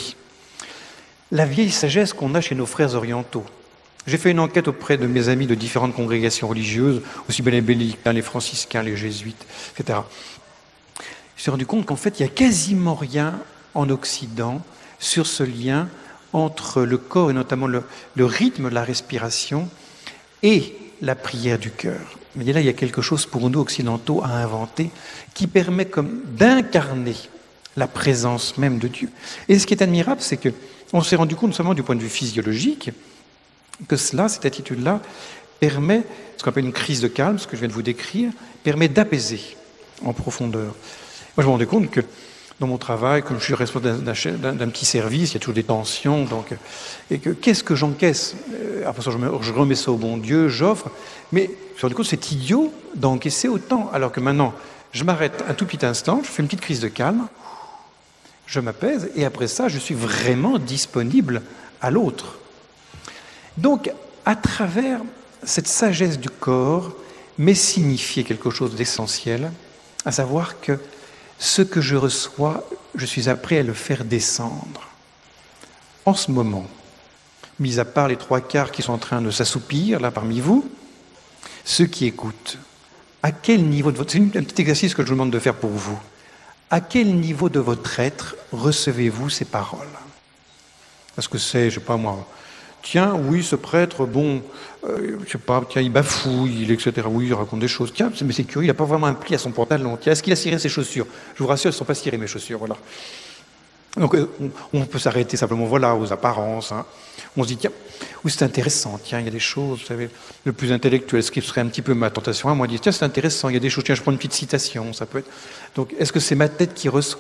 La vieille sagesse qu'on a chez nos frères orientaux. J'ai fait une enquête auprès de mes amis de différentes congrégations religieuses, aussi bien les bénédictins, les franciscains, les jésuites, et cetera. Je me suis rendu compte qu'en fait, il n'y a quasiment rien en Occident sur ce lien entre le corps et notamment le, le rythme de la respiration et la prière du cœur. Mais là, il y a quelque chose pour nous occidentaux à inventer qui permet comme d'incarner la présence même de Dieu. Et ce qui est admirable, c'est qu'on s'est rendu compte, seulement du point de vue physiologique, que cela, cette attitude-là, permet, ce qu'on appelle une crise de calme, ce que je viens de vous décrire, permet d'apaiser en profondeur. Moi, je me rendais compte que dans mon travail, comme je suis responsable d'un, d'un petit service, il y a toujours des tensions, donc, et que qu'est-ce que j'encaisse ? Après ça, je, me, je remets ça au bon Dieu, j'offre, mais je me suis rendu compte que c'est idiot d'encaisser autant, alors que maintenant, je m'arrête un tout petit instant, je fais une petite crise de calme, je m'apaise, et après ça, je suis vraiment disponible à l'autre. Donc, à travers cette sagesse du corps, m'est signifié quelque chose d'essentiel, à savoir que ce que je reçois, je suis prêt à le faire descendre. En ce moment, mis à part les trois quarts qui sont en train de s'assoupir, là, parmi vous, ceux qui écoutent, à quel niveau de votre... C'est un petit exercice que je vous demande de faire pour vous. À quel niveau de votre être recevez-vous ces paroles ? Est-ce que c'est, je ne sais pas moi... Tiens, oui, ce prêtre, bon, euh, je sais pas, tiens, il bafouille, et cetera. Oui, il raconte des choses. Tiens, mais c'est curieux, il n'a pas vraiment un pli à son pantalon. Tiens, est-ce qu'il a ciré ses chaussures ? Je vous rassure, elles ne sont pas cirées, mes chaussures, voilà. Donc, euh, on, on peut s'arrêter simplement, voilà, aux apparences. Hein. On se dit, tiens, oui, c'est intéressant, tiens, il y a des choses, vous savez, le plus intellectuel, ce qui serait un petit peu ma tentation à moi, dire, tiens, c'est intéressant, il y a des choses, tiens, je prends une petite citation, ça peut être... Donc, est-ce que c'est ma tête qui reçoit ?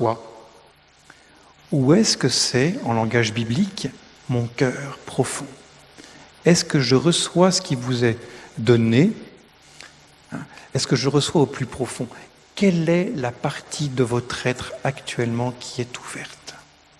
Ou est-ce que c'est, en langage biblique, mon cœur profond? Est-ce que je reçois ce qui vous est donné? Est-ce que je reçois au plus profond? Quelle est la partie de votre être actuellement qui est ouverte?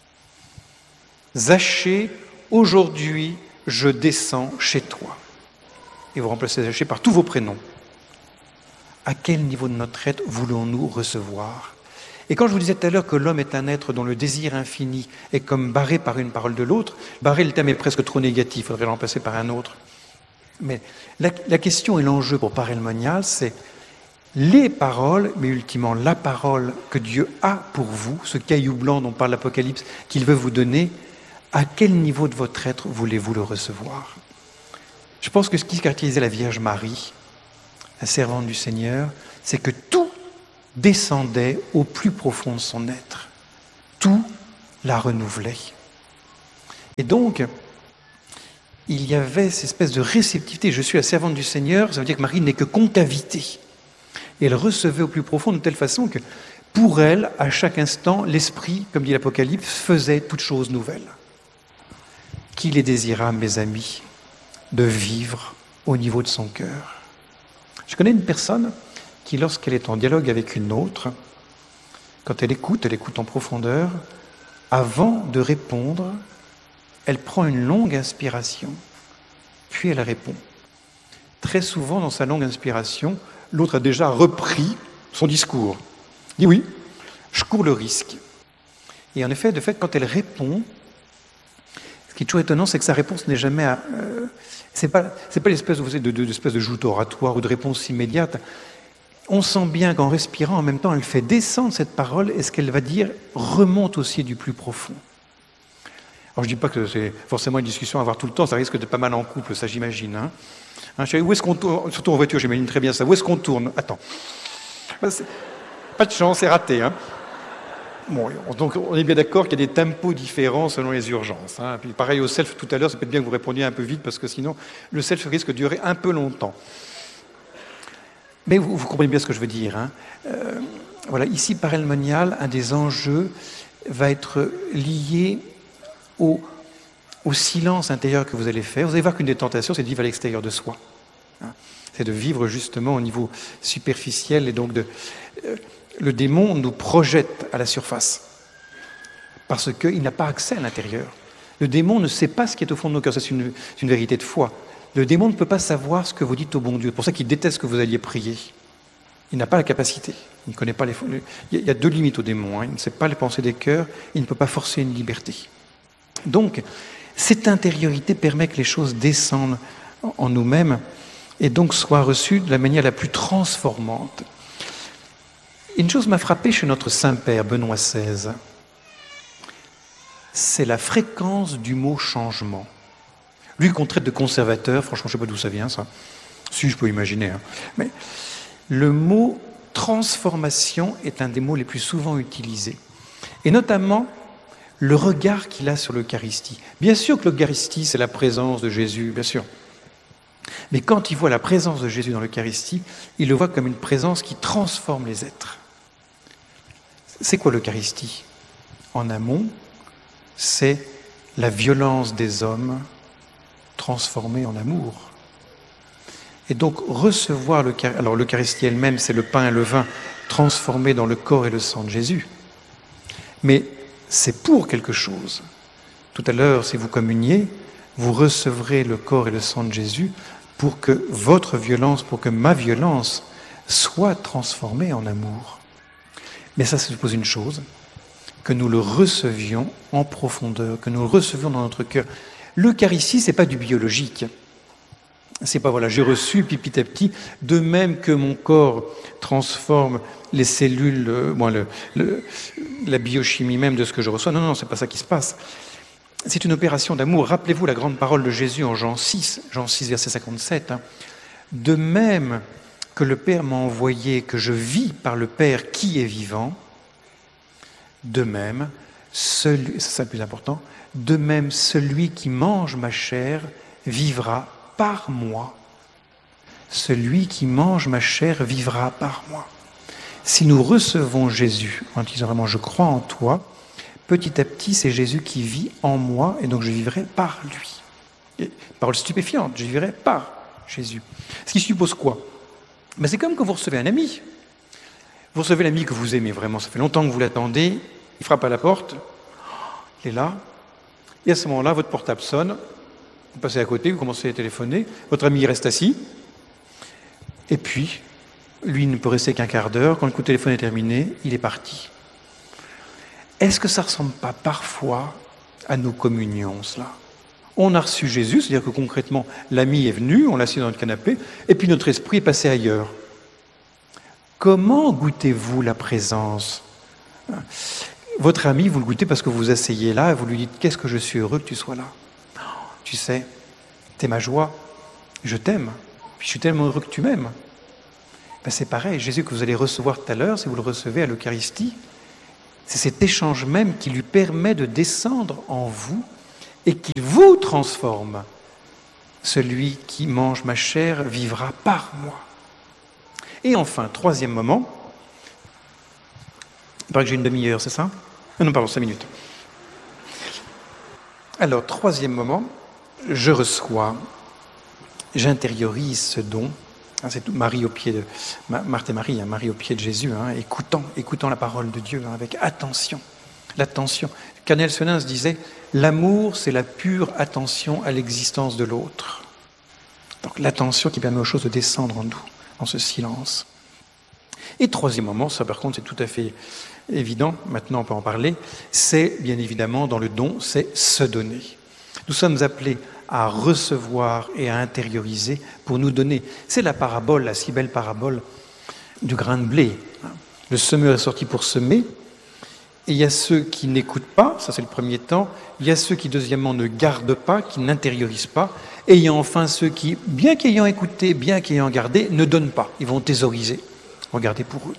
Zachée, aujourd'hui, je descends chez toi. Et vous remplacez Zachée par tous vos prénoms. À quel niveau de notre être voulons-nous recevoir? Et quand je vous disais tout à l'heure que l'homme est un être dont le désir infini est comme barré par une parole de l'autre, barré, le terme est presque trop négatif, il faudrait le remplacer par un autre. Mais la, la question et l'enjeu pour Parelmonial, c'est les paroles, mais ultimement la parole que Dieu a pour vous, ce caillou blanc dont parle l'Apocalypse, qu'il veut vous donner, à quel niveau de votre être voulez-vous le recevoir? Je pense que ce qui caractérisait la Vierge Marie, la servante du Seigneur, c'est que tout descendait au plus profond de son être. Tout la renouvelait. Et donc, il y avait cette espèce de réceptivité. Je suis la servante du Seigneur, ça veut dire que Marie n'est que concavité. Et elle recevait au plus profond de telle façon que, pour elle, à chaque instant, l'Esprit, comme dit l'Apocalypse, faisait toute chose nouvelle. Qu'il est désirable, mes amis, de vivre au niveau de son cœur. Je connais une personne qui, lorsqu'elle est en dialogue avec une autre, quand elle écoute, elle écoute en profondeur, avant de répondre, elle prend une longue inspiration, puis elle répond. Très souvent, dans sa longue inspiration, l'autre a déjà repris son discours. Il dit oui, je cours le risque. Et en effet, de fait, quand elle répond, Ce qui est toujours étonnant, c'est que sa réponse n'est jamais à... Euh, c'est pas, c'est pas l'espèce de, de, de, d'espèce de joute oratoire ou de réponse immédiate. On sent bien qu'en respirant, en même temps, elle fait descendre cette parole et ce qu'elle va dire remonte aussi du plus profond. Alors je ne dis pas que c'est forcément une discussion à avoir tout le temps, ça risque d'être pas mal en couple, ça j'imagine. Hein. Hein, où est-ce qu'on tourne ? Surtout en voiture, j'imagine très bien ça. Où est-ce qu'on tourne ? Attends. Ben, pas de chance, c'est raté. Hein. Bon, donc on est bien d'accord qu'il y a des tempos différents selon les urgences. Hein. Puis pareil au self tout à l'heure, ça peut être bien que vous répondiez un peu vite parce que sinon le self risque de durer un peu longtemps. Mais vous, vous comprenez bien ce que je veux dire. Hein. Euh, voilà, ici, par El Monial, un des enjeux va être lié au, au silence intérieur que vous allez faire. Vous allez voir qu'une des tentations, c'est de vivre à l'extérieur de soi. Hein. C'est de vivre justement au niveau superficiel et donc de... Euh, le démon nous projette à la surface parce qu'il n'a pas accès à l'intérieur. Le démon ne sait pas ce qui est au fond de nos cœurs. Ça, c'est une, c'est une vérité de foi. Le démon ne peut pas savoir ce que vous dites au bon Dieu. C'est pour ça qu'il déteste que vous alliez prier. Il n'a pas la capacité. Il ne connaît pas les... Il y a deux limites au démon. Hein. Il ne sait pas les pensées des cœurs. Il ne peut pas forcer une liberté. Donc, cette intériorité permet que les choses descendent en nous-mêmes et donc soient reçues de la manière la plus transformante. Une chose m'a frappé chez notre Saint-Père, Benoît seize, c'est la fréquence du mot « changement ». Lui, qu'on traite de conservateur, franchement, je ne sais pas d'où ça vient, ça. Si, je peux imaginer. Hein. Mais le mot « transformation » est un des mots les plus souvent utilisés. Et notamment, le regard qu'il a sur l'Eucharistie. Bien sûr que l'Eucharistie, c'est la présence de Jésus, bien sûr. Mais quand il voit la présence de Jésus dans l'Eucharistie, il le voit comme une présence qui transforme les êtres. C'est quoi l'Eucharistie ? En amont, c'est la violence des hommes transformée en amour. Et donc recevoir l'Eucharistie, alors l'Eucharistie elle-même, c'est le pain et le vin transformés dans le corps et le sang de Jésus. Mais c'est pour quelque chose. Tout à l'heure, si vous communiez, vous recevrez le corps et le sang de Jésus pour que votre violence, pour que ma violence soit transformée en amour. Mais ça suppose une chose, que nous le recevions en profondeur, que nous le recevions dans notre cœur. L'Eucharistie, ce n'est pas du biologique. C'est pas, voilà, j'ai reçu, puis petit à petit, de même que mon corps transforme les cellules, euh, bon, le, le, la biochimie même de ce que je reçois. Non, non, c'est pas ça qui se passe. C'est une opération d'amour. Rappelez-vous la grande parole de Jésus en Jean six, Jean six, verset cinquante-sept. Hein. De même que le Père m'a envoyé, que je vis par le Père qui est vivant, de même, celui, c'est ça le plus important, de même celui qui mange ma chair vivra par moi. Celui qui mange ma chair vivra par moi. Si nous recevons Jésus en disant vraiment « je crois en toi », petit à petit, c'est Jésus qui vit en moi et donc je vivrai par lui. Et, parole stupéfiante, je vivrai par Jésus. Ce qui suppose quoi ? Ben c'est comme quand vous recevez un ami. Vous recevez l'ami que vous aimez vraiment, ça fait longtemps que vous l'attendez, il frappe à la porte, il est là, et à ce moment-là, votre portable sonne, vous passez à côté, vous commencez à téléphoner, votre ami reste assis, et puis, lui ne peut rester qu'un quart d'heure, quand le coup de téléphone est terminé, il est parti. Est-ce que ça ne ressemble pas parfois à nos communions, cela ? On a reçu Jésus, c'est-à-dire que concrètement, l'ami est venu, on l'a assis dans le canapé, et puis notre esprit est passé ailleurs. Comment goûtez-vous la présence ? Votre ami, vous le goûtez parce que vous vous asseyez là et vous lui dites « Qu'est-ce que je suis heureux que tu sois là ?» Tu sais, t'es ma joie, je t'aime, puis je suis tellement heureux que tu m'aimes. Ben c'est pareil, Jésus que vous allez recevoir tout à l'heure, si vous le recevez à l'Eucharistie, c'est cet échange même qui lui permet de descendre en vous et qui vous transforme. Celui qui mange ma chair vivra par moi. Et enfin, troisième moment, il paraît que j'ai une demi-heure, c'est ça ? Non, pardon, cinq minutes. Alors, troisième moment, je reçois, j'intériorise ce don. C'est tout, Marie au pied de Marthe et Marie, hein, Marie au pied de Jésus, hein, écoutant, écoutant la parole de Dieu hein, avec attention. L'attention. Canel Senin disait « L'amour, c'est la pure attention à l'existence de l'autre. » Donc l'attention qui permet aux choses de descendre en nous, dans ce silence. Et troisième moment, ça par contre c'est tout à fait évident, maintenant on peut en parler, c'est bien évidemment dans le don, c'est se donner. Nous sommes appelés à recevoir et à intérioriser pour nous donner. C'est la parabole, la si belle parabole du grain de blé. Le semeur est sorti pour semer, et il y a ceux qui n'écoutent pas, ça c'est le premier temps, il y a ceux qui deuxièmement ne gardent pas, qui n'intériorisent pas, et il y a enfin ceux qui, bien qu'ayant écouté, bien qu'ayant gardé, ne donnent pas, ils vont thésauriser, regardez pour eux.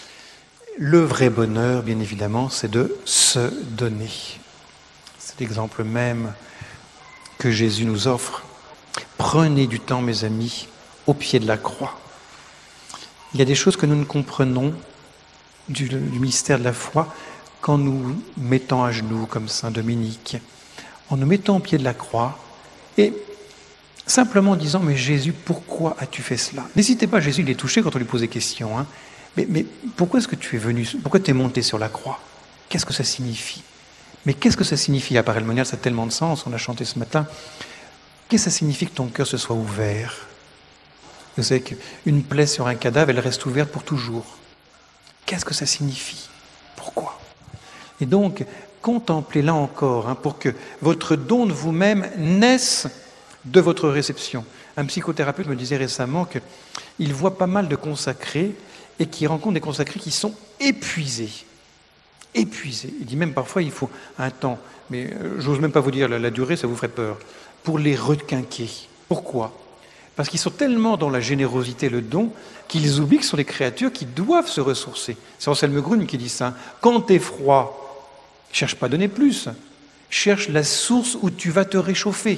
Le vrai bonheur, bien évidemment, c'est de se donner. C'est l'exemple même que Jésus nous offre. Prenez du temps, mes amis, au pied de la croix. Il y a des choses que nous ne comprenons du, du mystère de la foi qu'en nous mettant à genoux, comme saint Dominique, en nous mettant au pied de la croix et simplement en disant « Mais Jésus, pourquoi as-tu fait cela ?» N'hésitez pas, Jésus, il est touché quand on lui pose des questions. Hein. Mais, mais pourquoi est-ce que tu es venu, pourquoi tu es monté sur la croix? Qu'est-ce que ça signifie? Mais qu'est-ce que ça signifie? À Père Monial, ça a tellement de sens, on a chanté ce matin. Qu'est-ce que ça signifie que ton cœur se soit ouvert? Vous savez qu'une plaie sur un cadavre, elle reste ouverte pour toujours. Qu'est-ce que ça signifie? Pourquoi? Et donc, contemplez là encore, hein, pour que votre don de vous-même naisse de votre réception. Un psychothérapeute me disait récemment qu'il voit pas mal de consacrés et qu'il rencontre des consacrés qui sont épuisés. Épuisés. Il dit même parfois il faut un temps, mais euh, j'ose même pas vous dire la, la durée, ça vous ferait peur, pour les requinquer. Pourquoi? Parce qu'ils sont tellement dans la générosité, le don, qu'ils oublient que ce sont des créatures qui doivent se ressourcer. C'est Anselme Grune qui dit ça. Quand t'es froid, cherche pas à donner plus. Cherche la source où tu vas te réchauffer.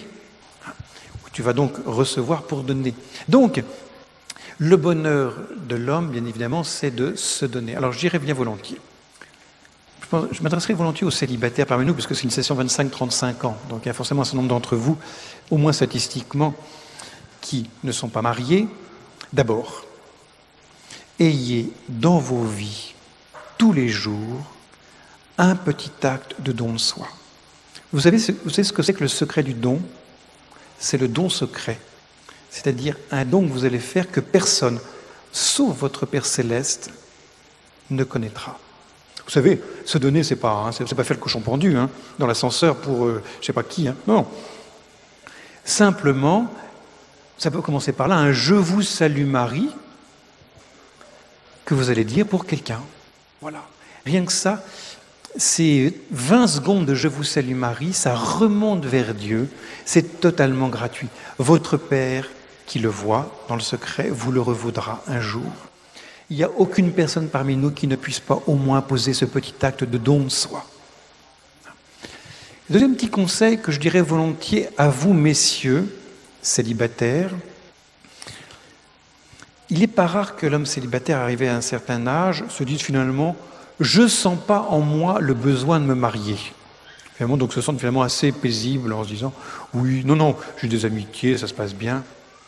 Où tu vas donc recevoir pour donner. Donc, le bonheur de l'homme, bien évidemment, c'est de se donner. Alors, je dirais bien volontiers. Je, pense, je m'adresserai volontiers aux célibataires parmi nous, puisque c'est une session vingt-cinq trente-cinq ans. Donc, il y a forcément un certain nombre d'entre vous, au moins statistiquement, qui ne sont pas mariés. D'abord, ayez dans vos vies, tous les jours, un petit acte de don de soi. Vous savez, vous savez ce que c'est que le secret du don? C'est le don secret. C'est-à-dire un don que vous allez faire que personne, sauf votre Père Céleste, ne connaîtra. Vous savez, se donner, c'est pas, hein, c'est pas faire le cochon pendu hein, dans l'ascenseur pour euh, je sais pas qui. Hein. Non. Simplement, ça peut commencer par là, un « Je vous salue Marie » que vous allez dire pour quelqu'un. Voilà. Rien que ça, ces vingt secondes de « Je vous salue Marie », ça remonte vers Dieu, c'est totalement gratuit. Votre Père, qui le voit dans le secret, vous le revaudra un jour. Il n'y a aucune personne parmi nous qui ne puisse pas au moins poser ce petit acte de don de soi. Deuxième petit conseil que je dirais volontiers à vous, messieurs, célibataire, il n'est pas rare que l'homme célibataire arrivé à un certain âge se dise finalement « je ne sens pas en moi le besoin de me marier ». Finalement, donc se sent finalement assez paisible en se disant « oui, non, non, j'ai des amitiés, ça se passe bien ».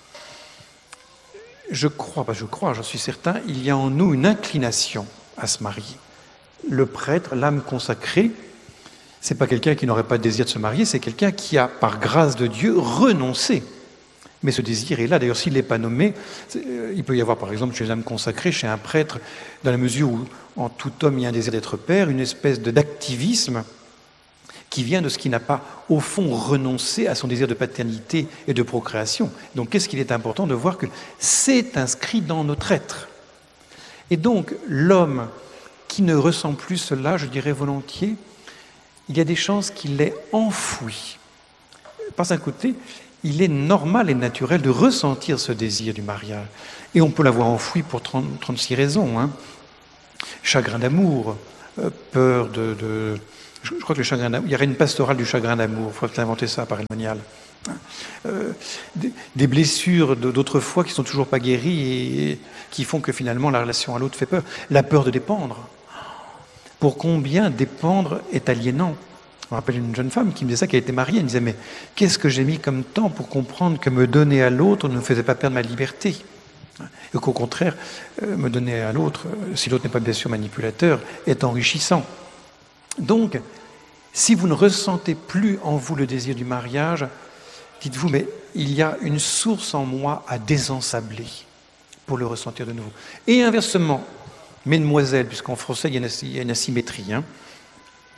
Je crois, pas je crois, j'en suis certain, il y a en nous une inclination à se marier. Le prêtre, l'âme consacrée, c'est pas quelqu'un qui n'aurait pas de désir de se marier, c'est quelqu'un qui a, par grâce de Dieu, renoncé. Mais ce désir est là. D'ailleurs, s'il n'est pas nommé, il peut y avoir, par exemple, chez l'âme consacrée, chez un prêtre, dans la mesure où, en tout homme, il y a un désir d'être père, une espèce de, d'activisme qui vient de ce qui n'a pas, au fond, renoncé à son désir de paternité et de procréation. Donc, qu'est-ce qu'il est important de voir que c'est inscrit dans notre être. Et donc, l'homme qui ne ressent plus cela, je dirais volontiers, il y a des chances qu'il l'ait enfoui. Par un côté, il est normal et naturel de ressentir ce désir du mariage. Et on peut l'avoir enfoui pour trente, trente-six raisons. Hein. Chagrin d'amour, euh, peur de... de je, je crois que le chagrin d'amour... Il y aurait une pastorale du chagrin d'amour. Il faudrait inventer ça par Monial. Euh, des, des blessures d'autrefois qui ne sont toujours pas guéries et qui font que finalement la relation à l'autre fait peur. La peur de dépendre. Pour combien dépendre est aliénant? Je me rappelle une jeune femme qui me disait ça, qui a été mariée, elle me disait « mais qu'est-ce que j'ai mis comme temps pour comprendre que me donner à l'autre ne me faisait pas perdre ma liberté ?» Et qu'au contraire, me donner à l'autre, si l'autre n'est pas bien sûr manipulateur, est enrichissant. Donc, si vous ne ressentez plus en vous le désir du mariage, dites-vous « mais il y a une source en moi à désensabler pour le ressentir de nouveau. » Et inversement, mesdemoiselles, puisqu'en français il y a une asymétrie, hein,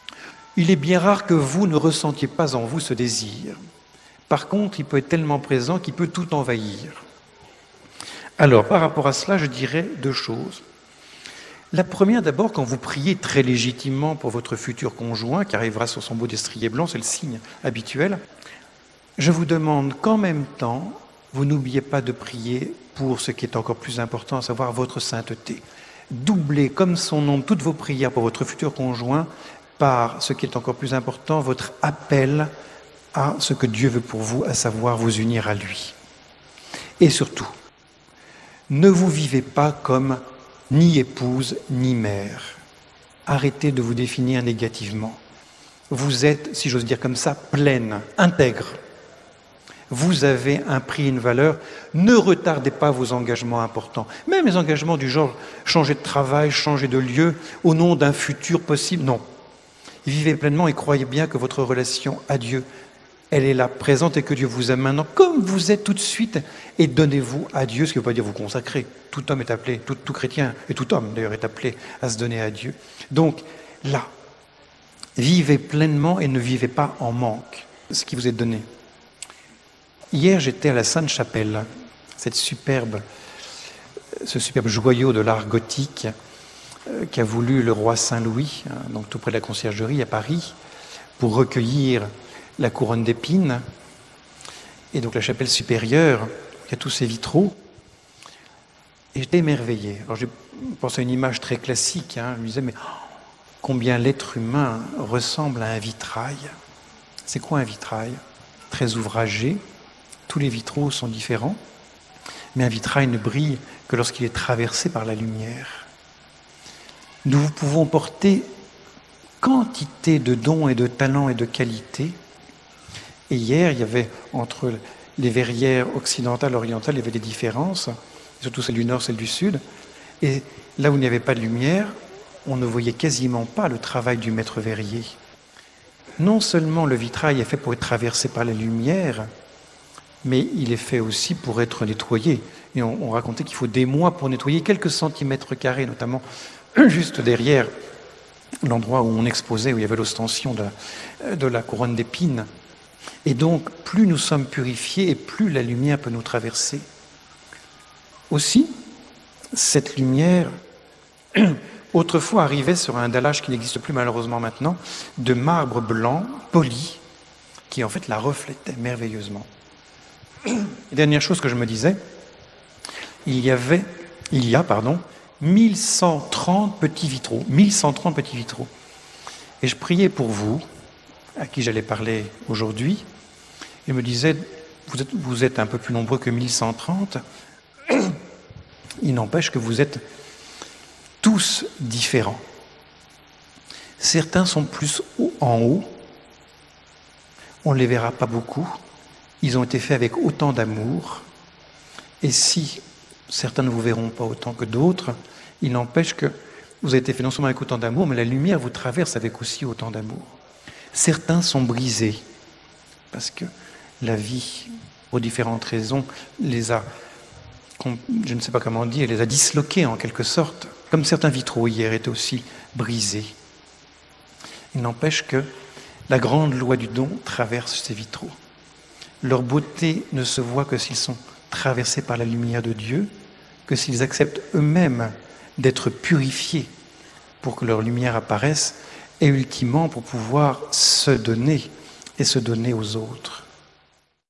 Il est bien rare que vous ne ressentiez pas en vous ce désir. Par contre, il peut être tellement présent qu'il peut tout envahir. Alors, par rapport à cela, je dirais deux choses. La première, d'abord, quand vous priez très légitimement pour votre futur conjoint, qui arrivera sur son beau destrier blanc, c'est le signe habituel, je vous demande qu'en même temps, vous n'oubliez pas de prier pour ce qui est encore plus important, à savoir votre sainteté. Doublez comme son nom toutes vos prières pour votre futur conjoint par ce qui est encore plus important, votre appel à ce que Dieu veut pour vous, à savoir vous unir à lui. Et surtout, ne vous vivez pas comme ni épouse ni mère. Arrêtez de vous définir négativement. Vous êtes, si j'ose dire comme ça, pleine, intègre. Vous avez un prix, une valeur. Ne retardez pas vos engagements importants. Même les engagements du genre changer de travail, changer de lieu, au nom d'un futur possible. Non. Vivez pleinement et croyez bien que votre relation à Dieu, elle est là, présente, et que Dieu vous aime maintenant comme vous êtes tout de suite. Et donnez-vous à Dieu, ce qui ne veut pas dire vous consacrer. Tout homme est appelé, tout, tout chrétien, et tout homme d'ailleurs est appelé à se donner à Dieu. Donc là, vivez pleinement et ne vivez pas en manque, ce qui vous est donné. Hier, j'étais à la Sainte-Chapelle, cette superbe, ce superbe joyau de l'art gothique euh, qu'a voulu le roi Saint-Louis, hein, donc tout près de la Conciergerie à Paris, pour recueillir la couronne d'épines. Et donc la chapelle supérieure, il y a tous ces vitraux. Et j'étais émerveillé. Alors j'ai pensé à une image très classique. Hein, je me disais, mais oh, combien l'être humain ressemble à un vitrail. C'est quoi un vitrail? Très ouvragé. Tous les vitraux sont différents, mais un vitrail ne brille que lorsqu'il est traversé par la lumière. Nous pouvons porter quantité de dons et de talents et de qualités. Et hier, il y avait entre les verrières occidentales et orientales, il y avait des différences, surtout celle du nord, celle du sud. Et là où il n'y avait pas de lumière, on ne voyait quasiment pas le travail du maître verrier. Non seulement le vitrail est fait pour être traversé par la lumière, mais il est fait aussi pour être nettoyé. Et on, on racontait qu'il faut des mois pour nettoyer quelques centimètres carrés, notamment juste derrière l'endroit où on exposait, où il y avait l'ostension de, de la couronne d'épines. Et donc, plus nous sommes purifiés et plus la lumière peut nous traverser. Aussi, cette lumière, autrefois arrivait sur un dallage qui n'existe plus malheureusement maintenant, de marbre blanc, poli, qui en fait la reflétait merveilleusement. Et dernière chose que je me disais, il y avait, il y a, pardon, mille cent trente petits vitraux, mille cent trente petits vitraux. Et je priais pour vous, à qui j'allais parler aujourd'hui, et me disais, vous êtes, vous êtes un peu plus nombreux que mille cent trente, il n'empêche que vous êtes tous différents. Certains sont plus haut, en haut, on ne les verra pas beaucoup, ils ont été faits avec autant d'amour, et si certains ne vous verront pas autant que d'autres, il n'empêche que vous avez été faits non seulement avec autant d'amour, mais la lumière vous traverse avec aussi autant d'amour. Certains sont brisés, parce que la vie, pour différentes raisons, les a, je ne sais pas comment dire, les a disloqués en quelque sorte, comme certains vitraux hier étaient aussi brisés. Il n'empêche que la grande loi du don traverse ces vitraux. Leur beauté ne se voit que s'ils sont traversés par la lumière de Dieu, que s'ils acceptent eux-mêmes d'être purifiés pour que leur lumière apparaisse, et ultimement pour pouvoir se donner et se donner aux autres.